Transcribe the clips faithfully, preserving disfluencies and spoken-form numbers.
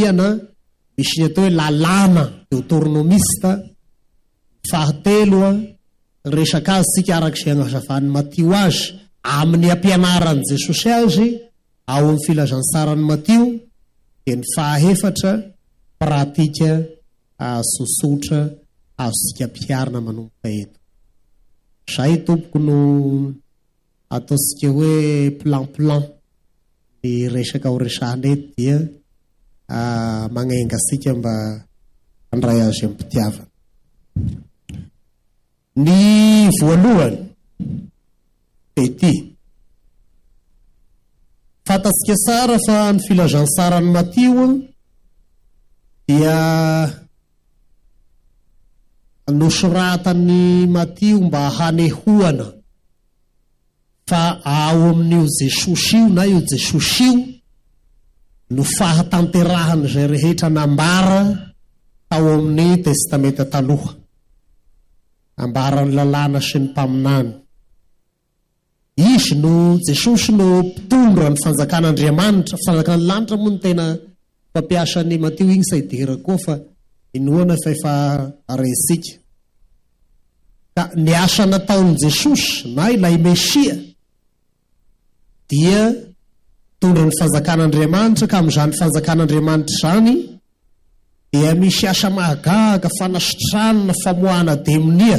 filadiana, misy ny atao hoe lalàna deutéronomista. Fahatelo a resaka azy sika arak'izay agnazavany Matio azy amin'ny ampianaran'i Jesosy azy ao amin'ny filazantsarany Matio. Dia ny fahaefatra pratika sosotra azosika ampiarina manomboka eto. Zay tompoko no ataosika hoe plan plan ny resaka ho resahana eto dia magnainga sika mba handray azy amin'ny mpitiavana. Ny voalohany ety fantatsika tsara fa ny filazantsarany Matio dia nosoratany Matio mba hanehoana fa ao amin'io Jesosy io na io Jesosy io no fahatanterahany zay rehetra nambara tao amin'ny testamenta taloha, ambarany lalàna sy ny mpaminany. Izy no Jesosy no mpitondra ny fanjakan'Andriamanitra. Fanjakana lanitra moa no tena fampiasan'ny Matio igny sa idira koa fa inoana fa efa resika. Ka ny asa nataon'i Jesosy na ilay Mesia dia tondra ny fanjakan'Andriamanitra, ka amin'izany fanjakan'Andriamanitra zany dia misy asa mahagaga fanasitranana famoahana demonia,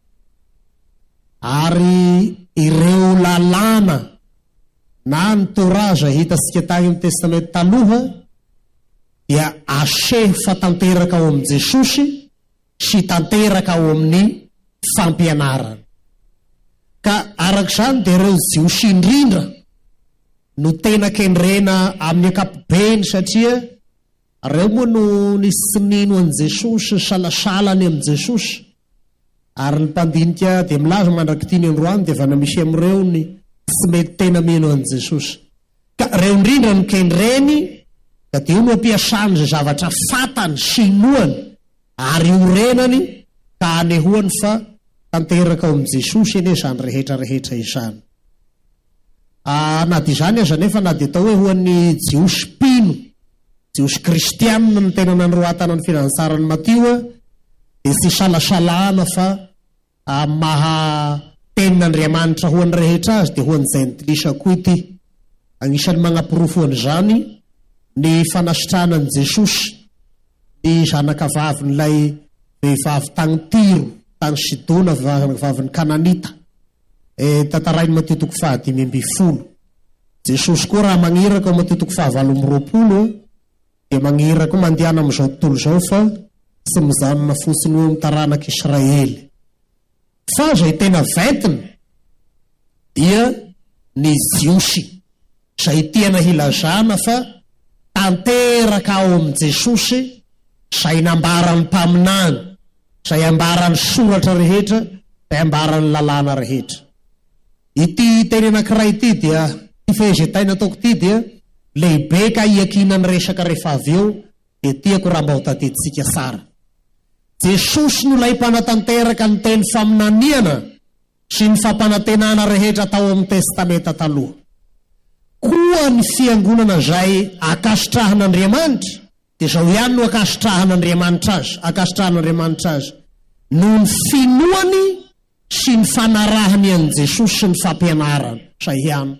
ary ireo lalàna na ny toraza hitasika tany amin'ny testamenta taloha dia aseho fa tanteraka ao amin'i Jesosy sy tanteraka ao amin'ny fampianarana. Ka arak'izany dia ireo Jiosy indrindra no tena kendrena amin'ny ankapobeny, satria reo moa no nisynino an'i Jesosy, salasalany amin'i Jesosy. Ary ny mpandinika dia milaza mandraky ty ny androany dia vana misy amin'ireo ny tsy mety tena mino an'i Jesosy. Ka reo indrindra no kendreny, ka dia io no ampiasany zay zavatra fatany sy noany ary orenany ka anehoany fa tanteraka ao amin'i Jesosy eny izany rehetra rehetra izany. Na dia izany aza nefa na dia atao hoe ho an'ny Jiosy mpino, Jiosy kristianina no tena nandroatana ny filazantsarany Matio, dia tsy salasalana fa maha tenin'Andriamanitra ho an'ny rehetra azy dia ho an'izay ntilisa koa ity. Agnisan'ny magnapirofo an'izany ny fanasitranan'i Jesosy ny zanakavavin'ilay vehivavy tany Tiro, tany Sidona, vehivaviny Kananita, tantarainy Matio toko fahadimy amby folo. Jesosy koa raha magniraka ao Matio toko fahavalo amby roapolo dia magniraka mandehana amin'izao tontolo izao fa tsy mijanona fotsiny ho taranaka Israely. Fa zay tena ventiny dia ny Jiosy zay tiana hilazana fa tanteraka ao amin'i Jesosy zay nambarany mpaminany, zay ambarany soratra rehetra, zay ambarany lalàna rehetra. Ity teny anankiray ity dia ty fehezentaina ataoko ity dia lehibe ka iakinany resaka rehefa avy eo dia tiako raha mba ho tadiditsika tsara. Jesosy no lay mpanatanteraka ny teny faminaniana sy ny fampanantenana rehetra tao amin'ny testamenta taloha. Koa ny fiangonana zay akasitrahan'Andriamanitra dia zao ihany no akasitrahan'Andriamanitra azy, akasitrahan'Andriamanitra azy noho ny finoany sy ny fanarahany an'i Jesosy sy ny fampianarany. Zay ihany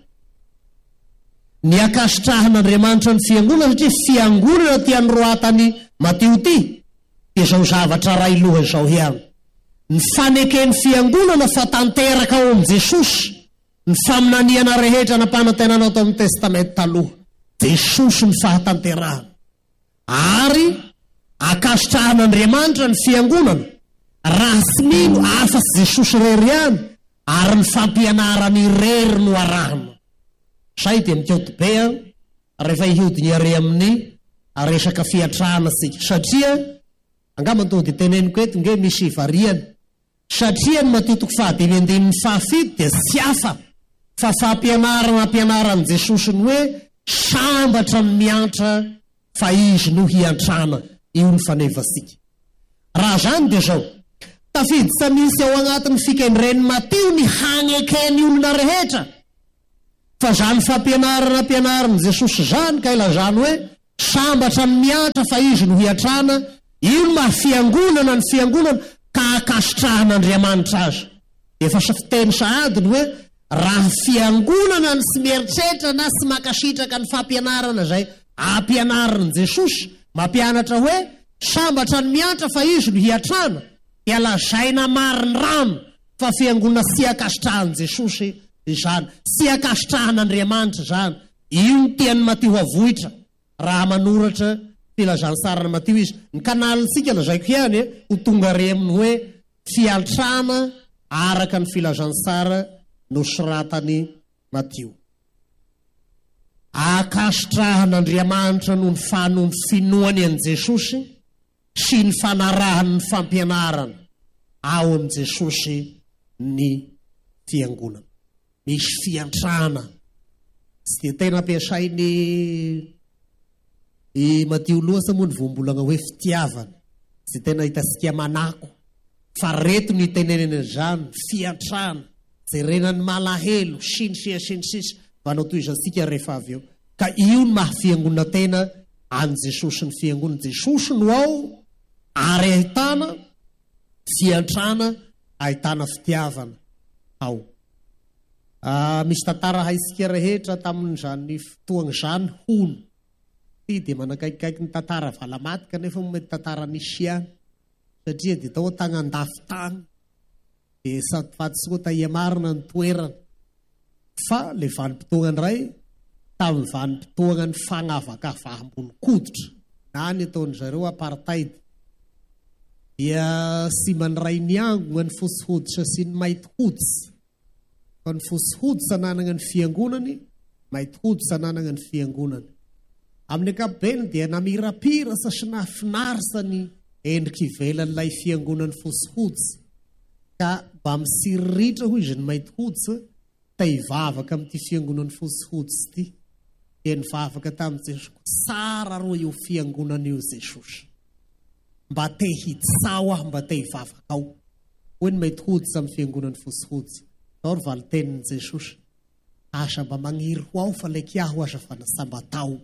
ny akasitrahan'Andriamanitra ny fiangonana, satria fiangonana ty androatany Matio ty dia zao zavatra ray loha zao ihany. Ny fanekeny fiangonana fa tanteraka ao amin'i Jesosy ny faminaniana rehetra nampanantenana tao amin'ny testamenta taloha, Jesosy ny fahatanterahana. Ary akasitrahan'Andriamanitra ny fiangonana raha tsy mino afa-tsy Jesosy rery ihany, ary ny fampianarany irery no arahana. Zay dia mikaoty be rehefa ihodiny are amin'ny resaka fiatrahana sika, satria angamba tonga dia teneniko eto nge misy variana, satria ny Matio toko fahadimy andininy fahafito dia tsy hafa fa fampianarana ampianaran'i Jesosy ny hoe sambatra ny miantra fa izy no hiantrana. Io ny fanevasika. Raha zany dia zao tafidy sa misy ao agnatin'ny fikendren'ny Matio ny hagnekeny olona rehetra, fa zany fampianarana ampianaran'i Jesosy zany ka ilazany hoe sambatra miatra fa izy no hiatrana, io maha fiangonana ny fiangonana ka akasitrahan'Andriamanitra azy. Efa fiteny saadiny hoe raha fiangonana ny sy mieritreritra na sy makasitraka ny fampianarana zay ampianarin' Jesosy, mampianatra hoe sambatra ny miatra fa izy no hiatrana, dia lazaina mariny rano fa fiangonana sy akasitrahan' Jesosy izany, sy akasitrahan'Andriamanitra zany. Io ny tiany Matio avohitra raha manoratra filazany sarana Matio izy. Ny kanalintsika lazaiko ihany ho tonga re aminy hoe fiantrana araka ny filazany sara nosoratany Matio. Akasitrahan'Andriamanitra no ny fano ny finoany an' Jesosy sy ny fanarahany ny fampianarana ao am' Jesosy ny fiangonana. Misy fiantrana tsy dia tena ampiasainy i Matio loasa moa ny voambolana hoe fitiavana, tsy tena hitasika manako, fa reto ny tenenena zany fiantrana, jerenany malahelo siny sia siny sisa vanao toy izantsika rehefa avy eo. Ka io ny maha fiangonana tena an' Jesosy ny fiangonana. Jesosy no ao ary ahitana fiantrana, ahitana fitiavana ao. Ah, misy tantara haisika rehetra tamin'izany fotoana izany hono. Ty dia manakaikikaiky ny tantara valamaty kanefa mety tantara nisy ihany. Satria dia tao tagnandafy tany. Dia safaty sota iamarina ny toerana. Fa le vanim-potoana indray tamin'ny vanim-potoana ny fagnavakavaham-bolo-koditra na ny ataon'ny zareo apartheid. Dia sy maniray niangona ny fosy-hoditra sy ny mainty hoditra. Fa ny fosy-hoditra ananana ny fiangonany, mainty hoditra ananana ny fiangonany. Amin'ny ankapobeny dia namirapirasa sy nafinarisa ny endrika ivelan'ilay fiangonany fosy-hoditra. Ka mba misiriritra hoy izy ny mainty hoditra, ta hivavaka amin'ity fiangonany fosy-hoditra ity. Dia nivavaka tamin'ny Jesosy. Tsara roa io fiangonana io Jesosy. Mba te hitsaho aho, mba te hivavaka ao. Hoe ny mainty hoditra amin'ny fiangonany fosy-hoditra. Tao ry valitenin'i Jesosy. Asa mba magniry ho aho fa leky aho asa fanasambatao.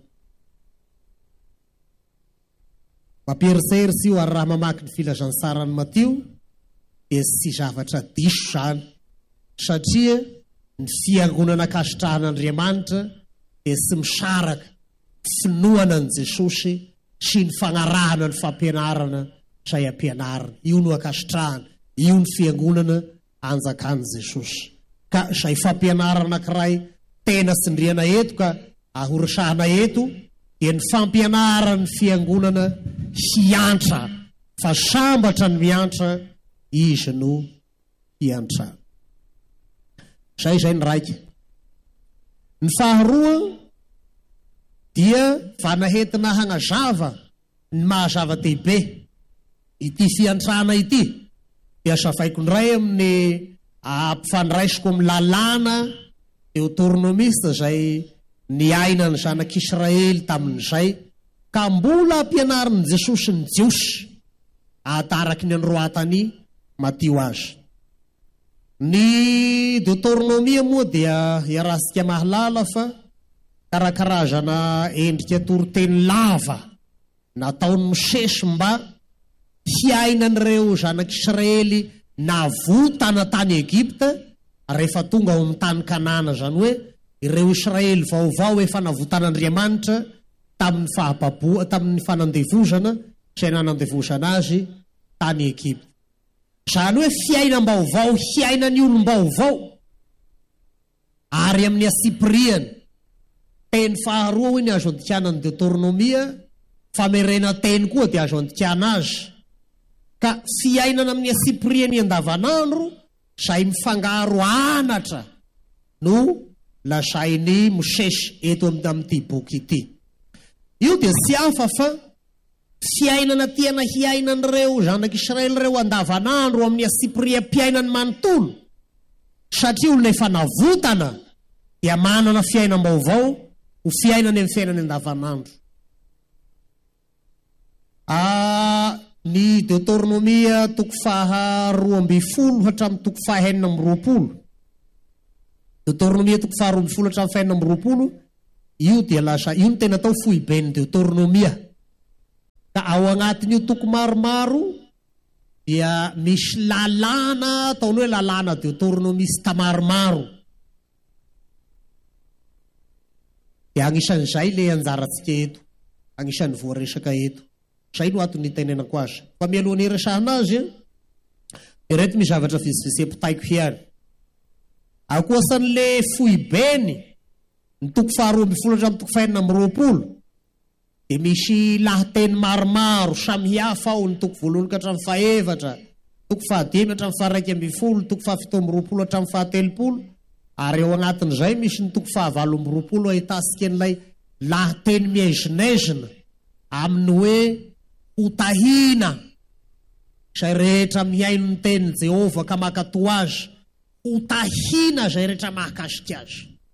Mampieritseritsy io ary raha mamaky ny filazany sarany Matio, dia sy zavatra diso zany. Satria ny fiangonana akasitrahan'Andriamanitra dia sy misaraka finoana an' Jesosy sy ny fagnarahana ny fampianarana izay ampianarana. Io no akasitrahana, io ny fiangonana anjakan'i Jesosy. Ka izay fampianarana anankiray tena sindriana eto ka ahorisahana eto dia ny fampianarana ny fiangonana hiantra, fa sambatra ny miantra izy no hiantra. Zay zay ny raika. Ny faharoa dia vanahetina hagnazava ny mahazava-dehibe ity fiantrana ity. Dia savaiko ndray amin'ny ampifandraisiko amin'ny lalàna teotornomista zay niaina ny zanak'Israely tamin'izay, ka mbola ampianarin'i Jesosy ny jiosy ataraky ny androatany Matio azy. Ny Deutéronomia moa dia iarahantsika mahalala fa karakarazana endrika toroteny lava nataony Mosesy mba hiainan'ireo zanak'Israely navotana tany Egypta rehefa tonga ao amin'ny tany Kanana, zany hoe ireo Israely vaovao efa navotan'Andriamanitra tamin'ny fahababoa, tamin'ny fanandevozana izay nanandevozana azy tany Egypta. Zany hoe fiainam-baovao, hiainan'ny olom-baovao ary amin'ny asipriany. Teny faharoa hoy ny azo andikana ny Deutéronomia, famerena teny koa dia azo andikana azy. Ka fiainana amin'ny asipriany andavanandro izay mifangaro anatra no lazainy Mosesy eto amin'ity boky ity. Io dia tsy hafa fa fiainana tiana hiainan'ireo zanak'Israely ireo andavanandro amin'ny asipria-piainany manontolo, satria olona efa navotana dia manana fiainam-baovao ho fiainany amin'ny fiainany andavanandro. Ah, ny Deutéronomia toko faha roa amby folo hatramin'ny toko faha enina amby roapolo. Deutéronomia toko faha roa amby folo hatramin'ny faha enina amby roapolo io dia lasa io no tena atao foibe ny Deuteronomia. Ka ao agnatin'io toko maromaro dia misy lalàna ataony hoe lalàna deuteronomista maromaro. Dia agnisan'izay le anjarantsika eto, agnisan'ny voaresaka eto. Zay no atony tenenako azy. Fa mialohan'ny resahana azy, ireto misy zavatra fisifisim-pitaiko hiany. Ankoatsan'le foibeny ny toko faharoa amby folo hatramin'ny toko fahenina amby roapolo, dia misy lahateny maromaro samy hafa ao ny toko voalohany ka hatramin'ny fahaefatra, toko fahadimy hatramin'ny faharaiky amby folo, toko fahafito amby roapolo hatramin'ny fahatelopolo, ary eo anatin'izay misy ny toko fahavalo amby roapolo ahitasika an'ilay lahateny miaizinezina amin'ny hoe hotahina izay rehetra miaino ny tenin'i Jehova ka makato azy, hotahina izay rehetra mahakasika azy,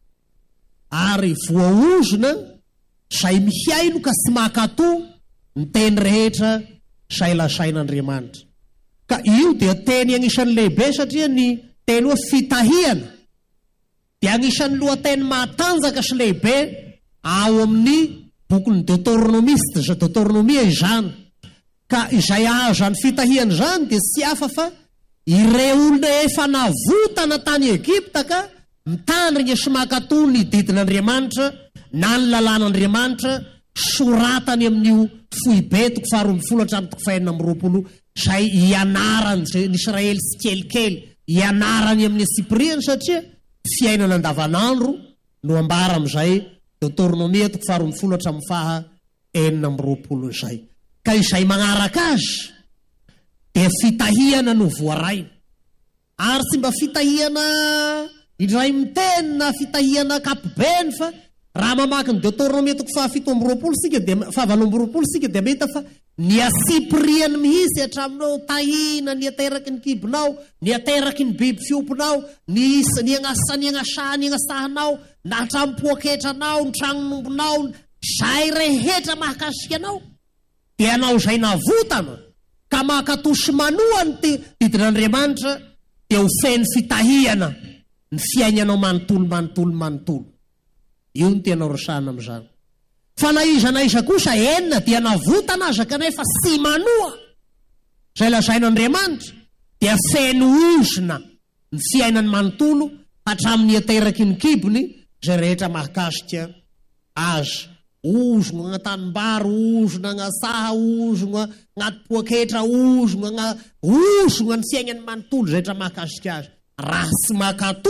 ary voaozona izay mihaino ka sy makato ny teny rehetra izay lasain'Andriamanitra. Ka io dia teny agnisan'ny lehibe satria ny teny hoe fitahiana dia agnisan'ny lohateny matanjaka sy lehibe ao amin'ny bokon'ny Deuteronomista, izay Deuteronomia izany. Ka izay ahazany fitahiana izany dia sy hafa fa ireo olona efa navotana tany Egipta ka mitandrina sy makato ny didin'Andriamanitra na ny lalàn'Andriamanitra soratany amin'io foibe toko faharoa amby folo hatramin'ny toko fahenina amby roapolo izay ianarany n'Israely sy kelikely, ianarany amin'ny Sipriany satria fiainana andavanandro no ambara amin'izay Deuteronomia toko faharoa amby folo hatramin'ny faha enina amby roapolo izay. Ka izay magnaraka azy dia fitahiana no voaraina, ary tsy mba fitahiana indray miteny na fitahiana kapobeny fa raha mamaky ny Deuteronomia toko fahafito amby roapolo sika dia fahavalo amby roapolo sika dia mahita fa ny asipriany mihitsy hatraminao tahina ny ateraky ny kibonao, ny ateraky ny biby fiomponao, ny ny agnasa ny agnasa ny agnasahanao, na hatramin'ny poaketranao, ny tragnonombonao, izay rehetra mahakasika anao dia anao izay navotana ka makatosy manoa ny didin'Andriamanitra dia ho feny fitahiana ny fiainanao manontolo manontolo manontolo. Io ny tena resahana amin'izany. Fa na iza na iza kosa enina dia navotana aza kanefa sy manoa izay lazain'Andriamanitra dia feno ozona ny fiainany manontolo hatramin'ny ateraky ny kibony izay rehetra mahakasika azy. Ozona agnatanimbary, ozona agnasaha, ozona agnaty poaketra, ozona ozona ny fiainany manontolo rehetra mahakasika azy. Raha sy makato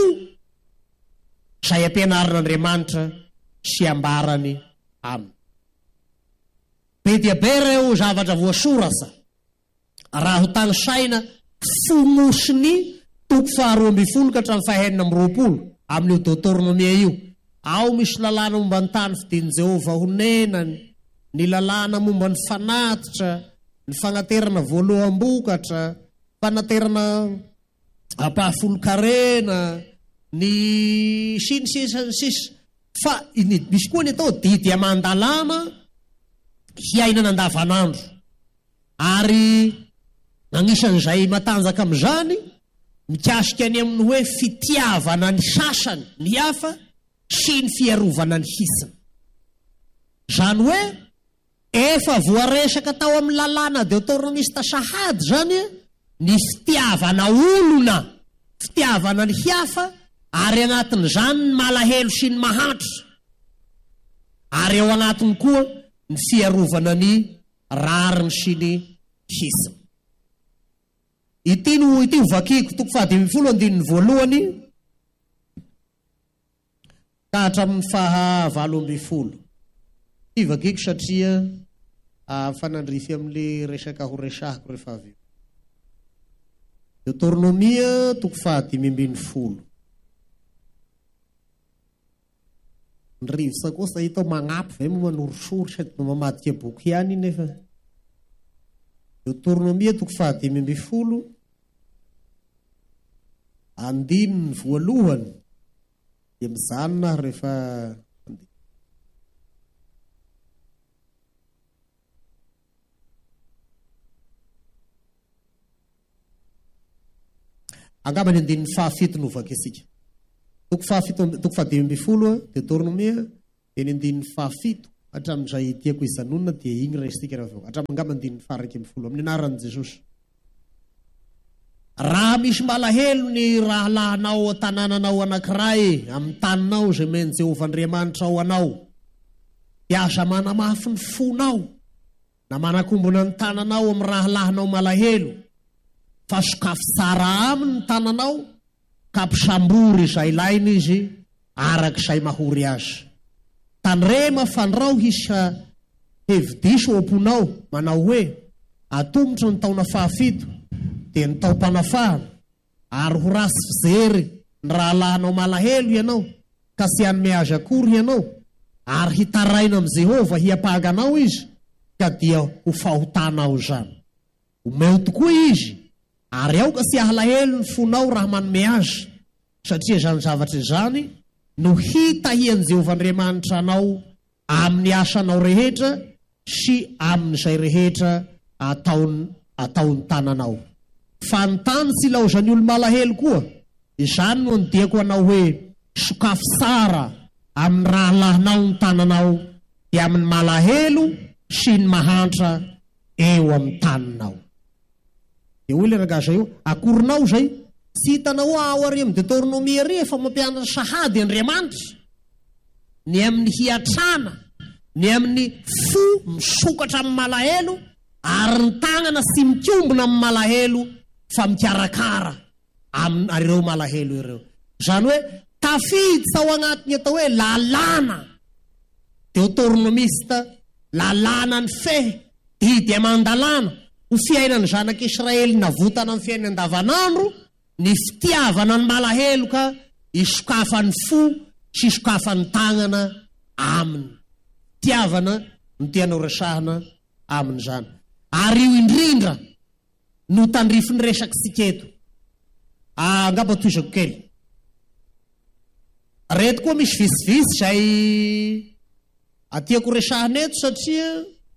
izay ampianarin'Andriamanitra sy ambarany aminy. Be dia be ireo zavatra voasorasa raha ho tany saina fognosiny toko faharoa amby folo ka hatramin'ny fahaenina amby roapolo amin'io Deuteronomia io. Ao misy lalàna momba ny tany fidian'i Jehova honenany, ny lalàna momba ny fanatitra, ny fanaterana voaloham-bokatra, fanaterana apahafolo-karena, ny siny sisa ny sisa. Fa misy koa ny atao didy aman-dalàna hiainana andavanandro. Ary agnisan'izay matanjaka amin'izany mikasika any amin'ny hoe fitiavana ny sasany ny hafa sy ny fiarovana ny hisiny. Zany hoe efa voaresaka tao amin'ny lalàna deuteronomista sahady zany ny fitiavana olona, fitiavana ny hafa, ary anatin'izany ny malahelo sy ny mahantra, ary ao anatiny koa ny fiarovana ny rariny sy ny hisiny. Ity no ity ho vakiko toko fahadimy folo andininy voalohany ka hatramin'ny fahavalo amby folo. Ity vakiko satria fanandrify amin'le resaka ho resahako rehefa avy. Deuteronomia toko fahadimy ambin'ny folo. Ny rivotra kosa hitao magnampy ve mo manorosory sady mamadika boky ihany nefa. Deuteronomia toko fahadimy ambin'ny folo andininy voalohany dia mijanona rehefa angambany andininy fahafito no vaky isika. Toko fahafito toko fahadimy ambin'ny folo Deuteronomia eny andin'ny fahafito hatramin'izay tiako izanonana dia igny restika raha hatramin'angamba andin'ny faharaiky amby folo amin'ny anaran'i Jesosy. Raha misy malahelo ny raha lahanao tanànanao anankiray amin'ny taninao izay meny Jehovah-Andriamanitra ao anao, dia aza manamafy ny fonao na manakombona ny tananao amin'ny raha lahanao malahelo, fa sokafy tsara aminy ny tananao ka mpisambory izay ilaina izy arak'izay mahory azy. Tanrema fandrao hisy hevi-diso amponao manao hoe atomotra ny taona fahafito dia ny tao-panafahana ary ho rasy fijery ny raha lahanao malahelo ianao ka sy hanome azy akory ianao ary hitaraina amin'i Jehovah hiapaganao izy ka dia ho fahotanao zany. Omeo tokoa izy ary ao ka sy ahalahelo ny fonao raha manome azy, satria zany zavatra izany no hitahian'i Jehovah-Andriamanitra anao amin'ny asanao rehetra sy amin'izay rehetra ataony ataony tananao. Fanontany sy laozan'ny olo malahelo koa, izany no andiako anao hoe sokafy tsara amin'ny raha lahinao ny tananao dia amin'ny malahelo sy ny mahantra eo amin'ny taninao. Dia hoy ilay rangahy zay io, akorinao zay tsy hitanao ao ary amin'ny Deutéronomie ary efa mampianatra sahady Andriamanitra ny amin'ny hiatrana, ny amin'ny fo misokatra amin'ny malahelo ary ny tagnana sy mikombona amin'ny malahelo fa mikarakara amin'ny ireo malahelo ireo. Zany hoe tafidy sao agnatiny atao hoe lalàna deutéronomiste, lalàna ny fehy didy amandalàna ho fiainany zanak'Israely navotana amin'ny fiainany andavanandro, ny fitiavana ny malahelo ka isokafany fo sy isokafany tagnana aminy. Fitiavana no tianao resahana amin'izany. Ary io indrindra no tandrifiny resaky siketo. Angamba toizako kely. Reto koa misy visivisy zay atiako resahana eto satria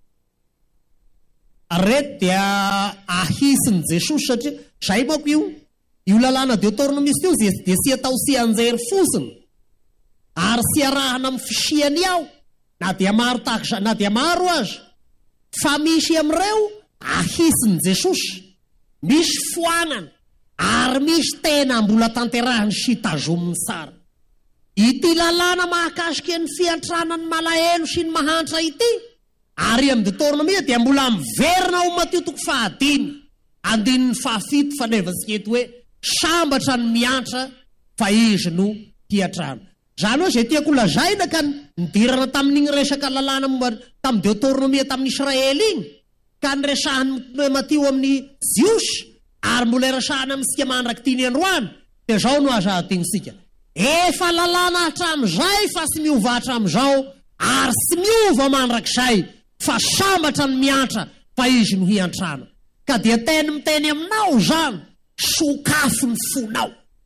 reto dia ahisin'i Jesosy satria zay mako io io lalàna deutéronomiste io dia sy atao sy anjery fosiny ary sy arahana amin'ny fisiany ao na dia maro tahaka na dia maro azy fa misy amin'ireo ahisin'i Jesosy, misy foanana ary misy tena mbola tanterahany sy tazominy tsara. Ity lalàna mahakasiky ny fiantranany malahelo sy ny mahantra ity ary amin'ny Deutéronomie dia mbola miverina ao Matteo toko fahadimy andininy fahafito faneva siketo hoe sambatra ny miantra fa izy no hiatrana. Zany hoe zay tiako lazaina ka nidirana tamin'igny resaka lalàna tamin'ny Deutéronomie tamin'ny Israely igny ka niresahany Matteo amin'ny Jiosy ary mbola iresahana amintsika mandraky tiany androany dia zao no aza adinitsika. Efa lalàna hatramin'izay fa sy miova hatramin'izao ary sy miova mandrakizay fa sambatra ny miantra fa izy no hiantrana. Ka dia teny miteny aminao zany, sokafo ny fonao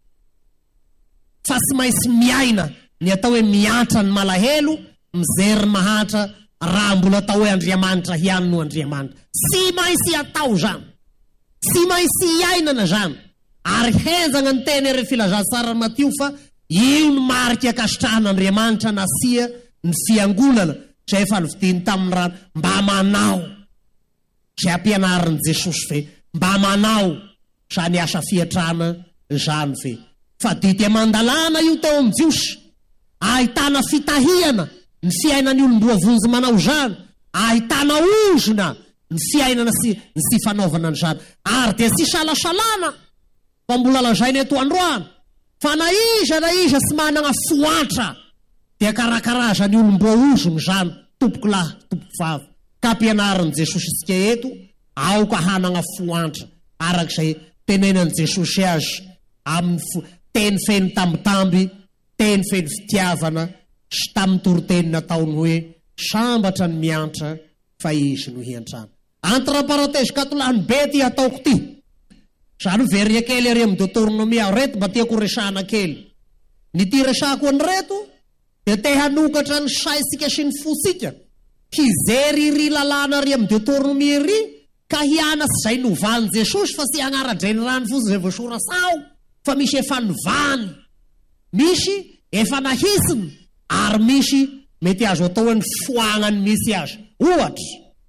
fa sy maintsy miaina ny atao hoe miantra ny malahelo, mijery mahantra raha mbola atao hoe Andriamanitra hiany no Andriamanitra. Sy maintsy atao zany, sy maintsy iainana zany. Ary henzagna ny teny ry filazantsara Matteo fa io ny marika akasitrahan'Andriamanitra nasia ny fiangonana zay efa novidiny tamin'ny rano mba manao zay ampianarin'i Jesosy fe, mba manao zany asa fiatrana zany fe. Fa didy amandalàna io teo amin'ny Jiosy, ahitana fitahiana ny fiainany olom-boavonjy manao zany, ahitana ozona ny fiainana sy ny sy fanaovana ny zany ary dia sy salasalana fa mbola lazainy eto androany fa na iza na iza sy manana foantra dia karakarazany olom-boaozony zany, tompoko lahy tompoko vavy. Ka ampianarin'i Jesosy isika eto aoka hanana foantra arak'izay tenenan'i Jesosy azy amin'ny teny feno tambitamby, teny feno fitiavana sy tamin'ny toriteny nataony hoe sambatra ny miantra fa izy no hiantrana. Entre parenthèse katolahany be ty ataoko ty. Zany ho veria kely ary amin'ny Deutéronomie aho reto mba tiako resahana kely. Ny ty resahako any reto dia te hanokatra ny saitsika sy ny fosika hijery ry lalàna ary amin'ny Deutéronomie ry ka hiana sy zay novany Jesosy fa sy hanaradreny rany fosiny zay voasorasao fa misy efa novany, misy efa nahisiny ary misy mety azo atao ny foagnany misy azy ohatra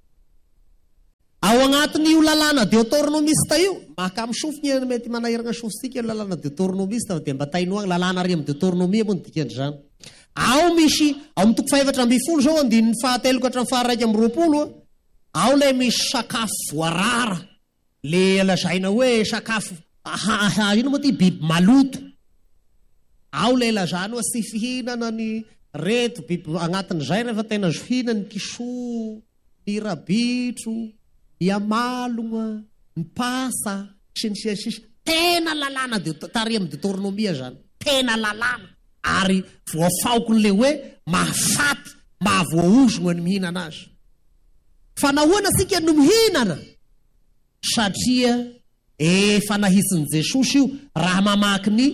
ao agnatin'io lalàna deutéronomiste io maka amin'ny sofiny mety manahirana sofitsika io lalàna deutéronomiste dia mba tainoagny lalàna ary amin'ny deutéronomie moa ny dikany zany ao misy ao amin'ny toko faefatra amby folo zao andininy fahateloko hatramin'ny faharaiky amby roapolo ao le misy sakafo voarara le lazaina hoe sakafo ino moa ty biby maloto ao le lazany hoe tsy fihinana ny reto biby agnatin'izay rehefa tena zo hina ny kisoa ny rabitro ny amalogna ny pasa sy ny sisy tena lalàna tary amin'ny deutéronomia zany tena lalàna ary voafaoko le hoe mahafaty mahavoaozogna ny mihinana azy fa nahoana sika no mihinana satria efa nahisin'i Jesosy io raha mamaky ny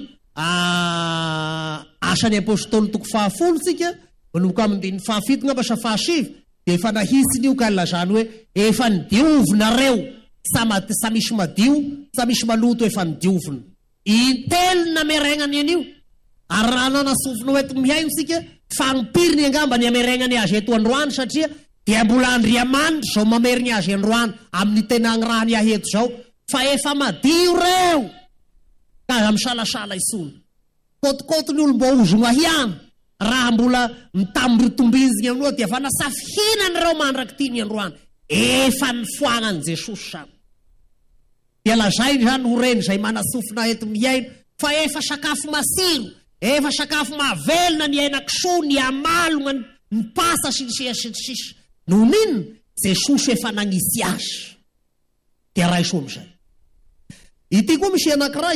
asany apôstôly toko fahafolo tsika manomboka amin'ny diny fahafito ngamba sa fahasivy dia efa nahisiny io ka lazany hoe efa nidiovonareo sa misy madio sa misy maloto efa nidiovona intelo nameregnany an'io ary raha nanasofina hoeto mihaino sika fampiriny angamba ny ameregnany azy eto androany satria dia mbola Andriamanitra zao mameriny azy androany amin'ny tenagny raha ny aheto zao fa efa madio reo ka misalasala isony kotikoto ny olo mbo ozogna hiany raha mbola mitambritombizy amin'io dia fa nasafihinany reo mandraky ty ny androany efa nifoagnany Jesosy samy dia lazainy zany ho reny zay manasofina eto miaino fa efa sakafo masiro efa sakafo mahavelona ny aina-kisoa ny amalogna ny pasa sy ny sisisisy noho nino Jesosy efa nagnisy azy dia ray so am'izay ity koa misy anankiray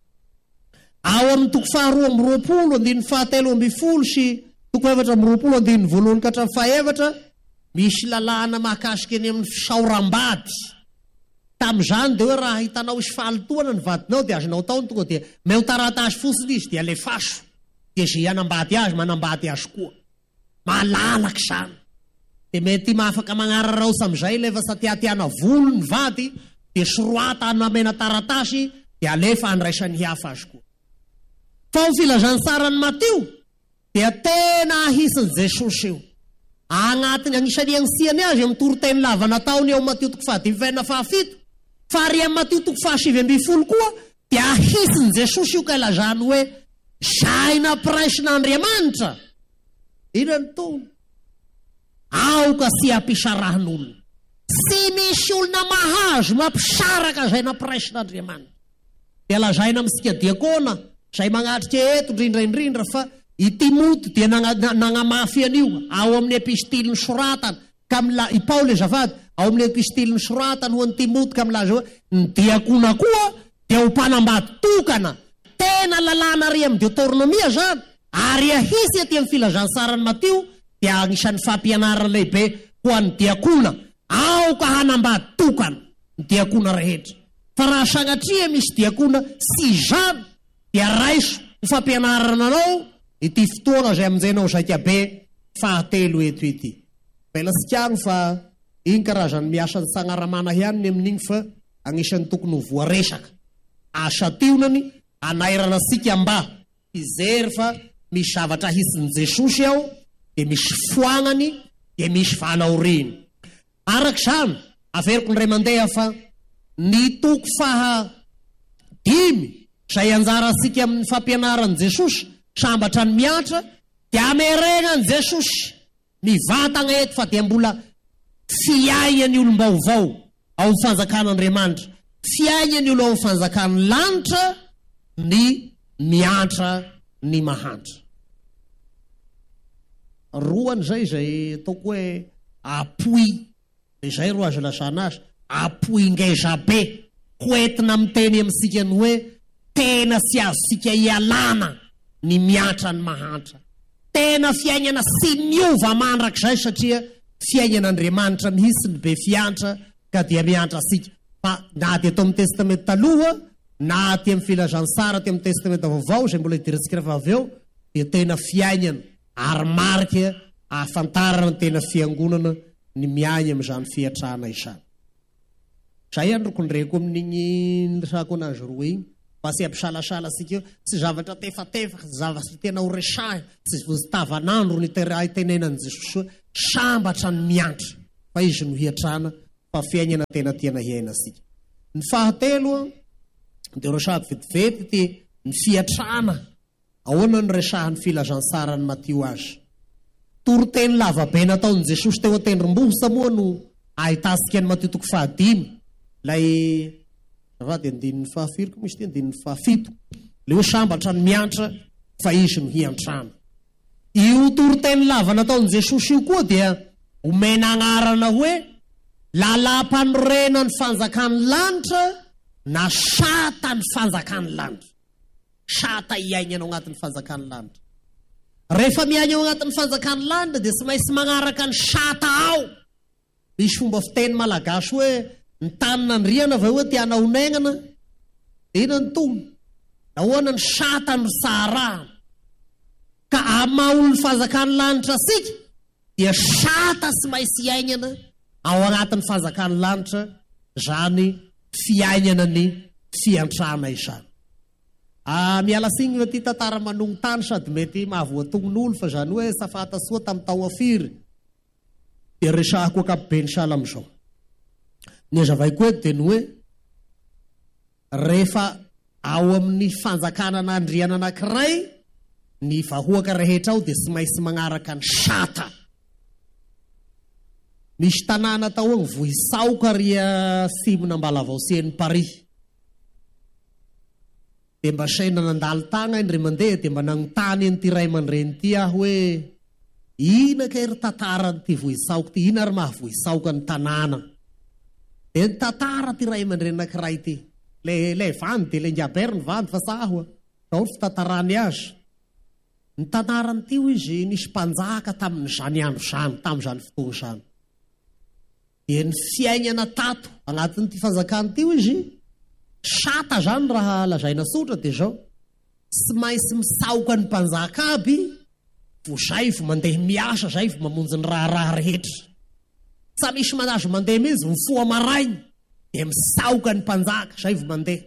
ao amin'ny toko faharoa amby roapolo andiny fahatelo amby folo sy toko efatra amby roapolo andiny voalohany ka hatramin'ny fahaefatra misy lalàna mahakasiky any amin'ny fisaoram-bady tam'izany dia hoe raha hitanao isy fahalitoana ny vadinao dia azonao taony tonga dia meo taratasy fotsiny izy dia le faso dia zay anambady azy manambady azy koa malalaky zany dia mety mahafaka magnararao sam'izay lefa satyatiana volo ny vady dia soroata namena taratasy dia alefa andraisany hiafa azy koa fa ho filazany sarany Mateo dia tena ahisiny Jesosy io agnatiny agnisany agnisiany azy amin'ny toroteny lava nataony ao Mateo toko fahadimy faenina fahafito fa ary amin'ny Mateo toko fahasivy amby folo koa dia ahisiny Jesosy io ka ilazany hoe zay nampiraisin'Andriamanitra ina ny tony aoka sy ampisarahin'olona sy misy olona mahazo mampisaraka zay nampiraisin'Andriamanitra dia lazaina amintsika diakona zay magnatrika eto indrindraindrindra fa i Timoty dia nagnamafy an'io ao amin'ny epistily ny soratana ka mila i Paoly azafady ao amin'ny epistily ny soratana ho an'ny Timoty ka milaza hoe ny diakona koa dia ho mpanambady tokana tena lalàna ary amin'ny deutéronomia zany ary ahisy aty amin'ny filazany sarany Mateo dia agnisan'ny fampianarana lehibe ho an'ny diakona ao ka hanambady tokana ny diakona rehetra fa raha sagnatria misy diakona sy zany dia raiso ho fampianarana anao ity fotoana zay amin'izay zaika be fahatelo eto ity bela sikano fa iny karazany miasany sagnaramana ihanyny amin'igny fa agnisan'ny tokony ho voaresaka asa tionany anairana sika mba izery fa misy zavatra hisin'i Jesosy ao dia misy foagnany dia misy valaoriny arak' zany averiko ny ray mandeha fa ny toko faha dimy zay anjara sika amin'ny fampianaran'i Jesosy sambatra ny miatra dia ameregnany Jesosy mivatagna eto fa dia mbola fiainany olom-baovao ao amin'ny fanjakan'Andriamanitra fiainany olo ao amin'ny fanjakan'ny lanitra ny miatra ny mahantra roany zay zay ataoko hoe apoy izay ro azo lasana azy apoy ngeza be hoentina miteny amintsika ny hoe tena sy azosika ialana ny miatra ny mahantra tena fiainana sy miova mandrak'izay satria fiainan'Andriamanitra mihitsy ny be fiantra ka dia miantra sika fa na ty atao amin'ny testamenta taloha na ty amin'ny filazany sara ty amin'ny testamenta vaovao zay mbola hidirantsika rehefa avy eo dia tena fiainana ary marika ahafantarana tena fiangonana ny miainy amin'izany fiatrana izany zay androko nyreko amin'igny resako anazy roa igny Basy ampisalasala sika tsy zavatra tefatefaka, zavatra tena ho resahy, tsy tavanandro ny tenenan'i Jesosy hoe sambatra ny miantra fa izy no hiatrana fa fiainana tena tiana hiaina sika. Ny fahatelo dia resahy vetivety ty ny fiatrana ahoana ny resahan'ny filazantsara ny Matio azy. Toroteny lavabe nataon'i Jesosy teo an-tendrombohitra moa no ahitasika ny Matio toko fahadimy lay Avady andinin'ny fahafiriko misy ty andinin'ny fahafito. Le hoe sambatra ny miantra fa izy no hiantrana. Io toroteny lava nataon'i Jesosy io koa dia omena agnarana hoe lalam-panorena ny fanjakan'ny lanitra na sata ny fanjakan'ny lanitra. Sata iaigna ao agnatin'ny fanjakan'ny lanitra. Rehefa miaigna ao agnatin'ny fanjakan'ny lanitra dia tsy maintsy magnaraka ny sata ao. Misy fomba fiteny malagasy hoe ny tanina ny riana va hoe tiana honaignana, ina ny tono, nahoana ny sata ny sarahana. Ka amaolo ny fanjakan'ny lanitra sika, dia sata sy maintsy iainana ao agnatin'ny fanjakan'ny lanitra, zany fiainana ny fiantrana izany. Ah, miala siny ty tantara manongo tany sady mety mahavoatongon'olo fa zany hoe safata soa tamin'ny tao afiry. Dia resahako ankapobeny sahala amin'izao. Ny azavaiko eto dia ny hoe rehefa ao amin'ny fanjakana n'andriana anankiray ny vahoaka rehetra ao dia tsy maintsy magnaraka ny sata. Misy tanàna tao ao Vohisaoka ria simona Mbalavaosian'ny Paris. Dia mba saina nandalo tagna indray mandeha dia mba nanontany an'ity ray aman-dreny ity aho hoe ina ka ry tantaran'ity Vohisaoka ty, ina ry maha Vohisaoka ny tanàna. Dia ny tantara ty ray aman-dreny anankiray ty. Le le vandy dia le ngiabery ny vandy fa saho ao fitantarany azy. Ny tantarany ty izy nisy mpanjaka tamin'izany andro zany, tamin'izany fotoana izany. Dia ny fiainana tato agnatin'ity fanjakany ty izy sata zany raha lazaina sotra dia zao tsy maintsy misaoka ny mpanjaka aby vo zay vo mandeha miasa, zay vo mamonjy ny raharaha rehetra. Sa misy manazo mandeha mihitsy mifoha marainy dia misaoka ny mpanjaka, zay vo mandeha.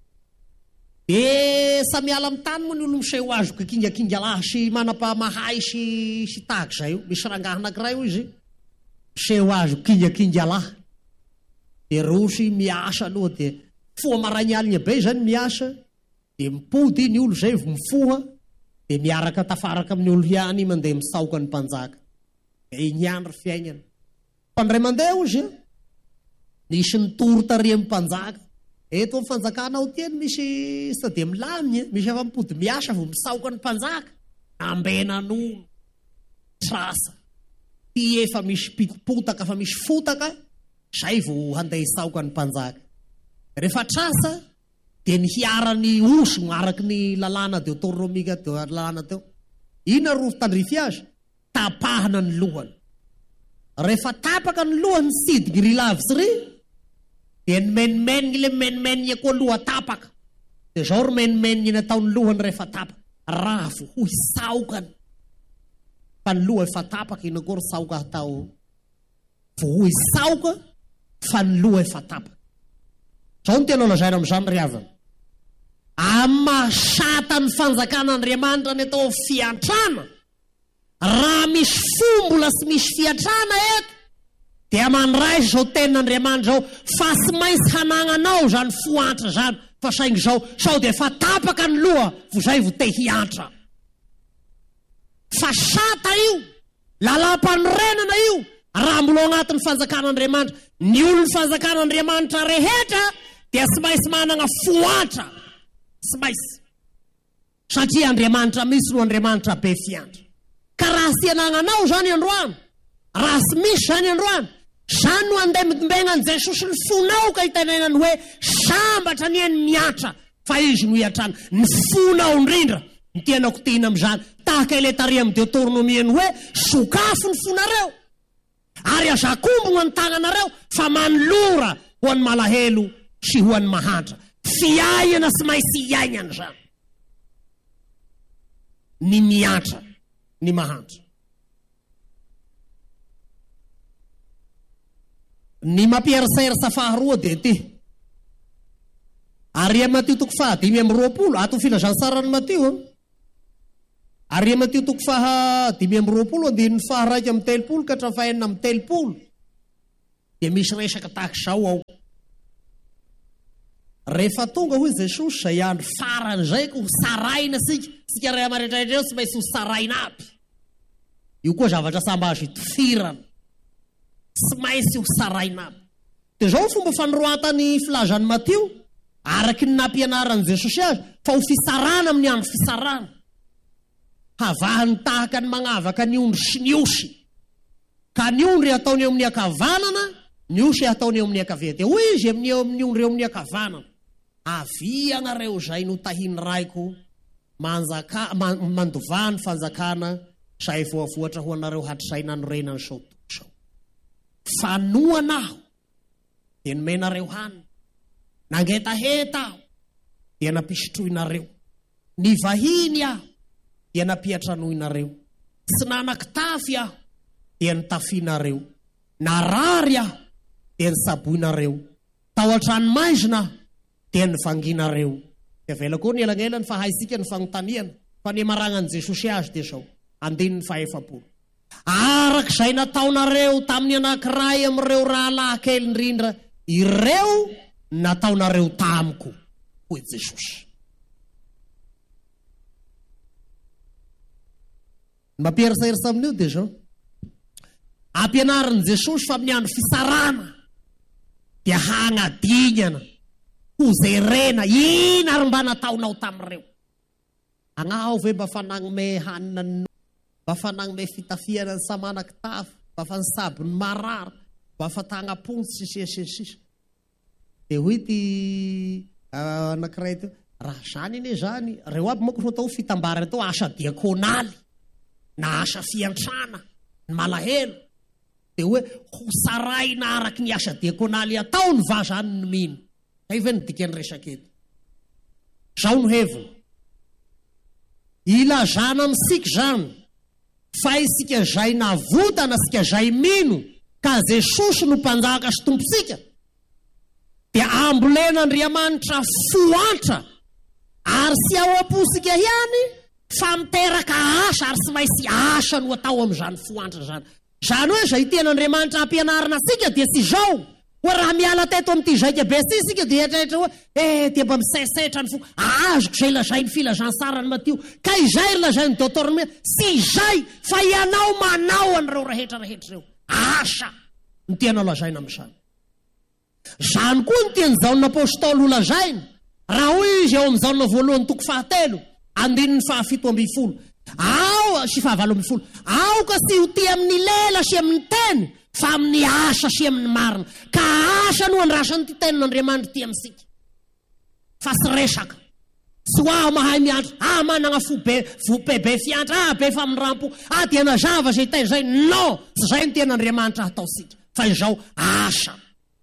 Dia samy ala amin'ny tany moa ny olo miseho azy ka kingakinga lahy sy manam-pamahay sy sy tahaka zay io. Misy rangahy anankiray io izy miseho azy kingakinga lahy. Dia rosy miasa aloha dia foha marainy aligna be zany miasa dia mipody ny olo zay vo mifoha dia miaraka tafaraka amin'ny olo hiany mandeha misaoka ny mpanjaka. Dia igny andro fiainana. Fandray mandeha izy nisy nitoro taria amin'ny mpanjaka. Eto amin'ny fanjakana ao tiany misy sady milaminy, misy afa mipody miasa vo misaoka ny mpanjaka. Ambenan'olo trasa. Ty efa misy pikopotaka, fa misy fotaka, zay vo handeha hisaoka ny mpanjaka. Rehefa trasa dia ny hiarany osogno araky ny lalàna Deutéronomika teo lalàna teo. Ina ro tandrify azy? Tapahana ny lohany. Rehefa tapaka ny lohany sidiky ry lavitsy ry, dia ny menimeniny le menimeniny koa loha tapaka. Dia zao ry menimeniny nataony lohany rehefa tapaka. Raha vo ho hisaokany. Fa ny loha efa tapaka, ina koa ry saoka atao. Vo ho hisaoka fa ny loha efa tapaka. Zao ny tena lazaina amin'izany ry havana. Amin'ny mahasata ny fanjakan'Andriamanitra ny atao fiantrana, raha misy fombola sy misy fiantrana eto, dia mandray zao tenin'Andriamanitra zao fa tsy maintsy hanagnanao zany foantra zany, fa saingy zao sao dia efa tapaka ny loha vo zay vo te hiantra. Fa sata io, lalam-panorenana io, raha mbola agnatin'ny fanjakan'Andriamanitra, ny olon'ny fanjakan'Andriamanitra rehetra dia tsy maintsy manana foantra. Tsy maintsy. Satria Andriamanitra misy no Andriamanitra be fiantra. Ka raha sy anagnanao zany androany, raha sy misy zany androany, zany no andeha mitombengan Jesosy ny fonao ka hitenenany hoe sambatra ny eny miatra fa izy no hiatrana. Ny fonao indrindra ny tianako tina amin'izany. Tahaka ilay taria amin'ny Deutéronomiany hoe sokafo ny fonareo ary azakombogna ny tagnanareo fa manolora ho an'ny malahelo sy ho an'ny mahantra. Fiainana sy maintsy iainana zany. Ny miatra, ny mahantra. Ny mampieriserisa faharoa dia ty. Aria Matio toko faha dimy amby roapolo ato filazantsarany Matio. Aria Matio toko faha dimy amby roapolo andininy faha raika amby telopolo ka hatramin'ny faha enina amby telopolo. Dia misy resaka tahaka izao ao. Rehefa tonga hoy Jesosy izay andro farany izay ko saraina sika, sika ray aman-dreny tsy maintsy ho saraina aby. Io koa zavatra samy azo itifirana. Tsy maintsy ho saraina aby. Dia izao fomba fanoroatany filazan'ny Matio, araky ny nampianaran'i Jesosy azy, fa ho fisarana amin'ny andro fisarana. Havahany tahaka ny magnavaka ny ondry sy ny osy. Ka ny ondry ataony eo amin'ny ankavanana, ny osy ataony eo amin'ny ankavia. Dia hoy izy amin'ny eo amin'ny ondry eo amin'ny ankavanana. Avia anareo izay no tahiny raiko manjaka mandovany fanjakana izay voavoatra ho anareo hatrizay nanorenany sao tokotra sao. Fanoana aho dia nomenareo hanina, nangetaheta aho dia nampisotroinareo, nivahiny aho dia nampiatranoinareo, tsy nanan-kitafy aho dia nitafianareo, narary aho dia nisaboinareo, tao an-tranomaizina aho dia nivanginareo. Dia vela koa ny elangela ny fahaisika ny fanontaniana fa ny maranan'i Jesosy azy dia sao andininy fahaefapolo. Arak'izay nataonareo tamin'ny anankiray amin'ireo rahalahy kely indrindra, ireo nataonareo tamiko, hoy Jesosy. Mampierisairisa amin'io dia zao. Ampianarin'i Jesosy fa amin'ny andro fisarana dia hagnadinana ho jerena ina ary mba nataonao tamin'ireo. Agnao ve mba fanagnome hanina no, mba fanagnome fitafiana ny samanakitafy, mba fansabo ny marara, mba fatagnapontsy sisisisisa. Dia hoy ty anankiray teo, raha zany ine zany, reo aby manko tao fitambarana tao asa diakonaly na asa fiantrana ny malahelo. Dia hoe ho saraina araky ny asa diakonaly atao ny va zany ny mino. Zay ve ny dikany resaka eto. Zao no heviny. Ilazana amintsika zany fa isika zay navotana, sika zay mino ka Jesosy no mpanjaka sy tompontsika, dia ambolena Andriamanitra foantra ary sy ao am-posika ihany fa miteraka asa ary tsy maintsy asa no atao amin'izany foantra zany. Zany hoe zay ten'Andriamanitra ampianarana sika dia tsy zao hoe raha miala teto amin'ity zaika be sy sika dia etraetra hoe eh dia mba misaisaitra ny fo azoko izay lazay ny filazantsarany Matio ka izay ry lazay ny Deutéronome, sy izay fa ianao manao an'ireo rehetra rehetra ireo asa ny tena lazaina amin'izany. Zany koa ny tiany zaon'ny apôstôly ho lazaina raha hoy izy eo amin'ny zaona voalohany toko fahatelo andininy fahafito ambin'ny folo ao sy fahavalo ambin'ny folo, ao ka sy ho tia amin'ny lela sy amin'ny teny fa amin'ny asa sy amin'ny marina, ka asa no andrasany ty tenin'Andriamanitra ty amintsika. Fa sy resaka sy ho aho mahay miantra, ah manana fo be fo be be fiantra, ah be faminrampo, ah dia nazava zay teny zay. No, sy zay ny ten'Andriamanitra ataosika fa izao asa.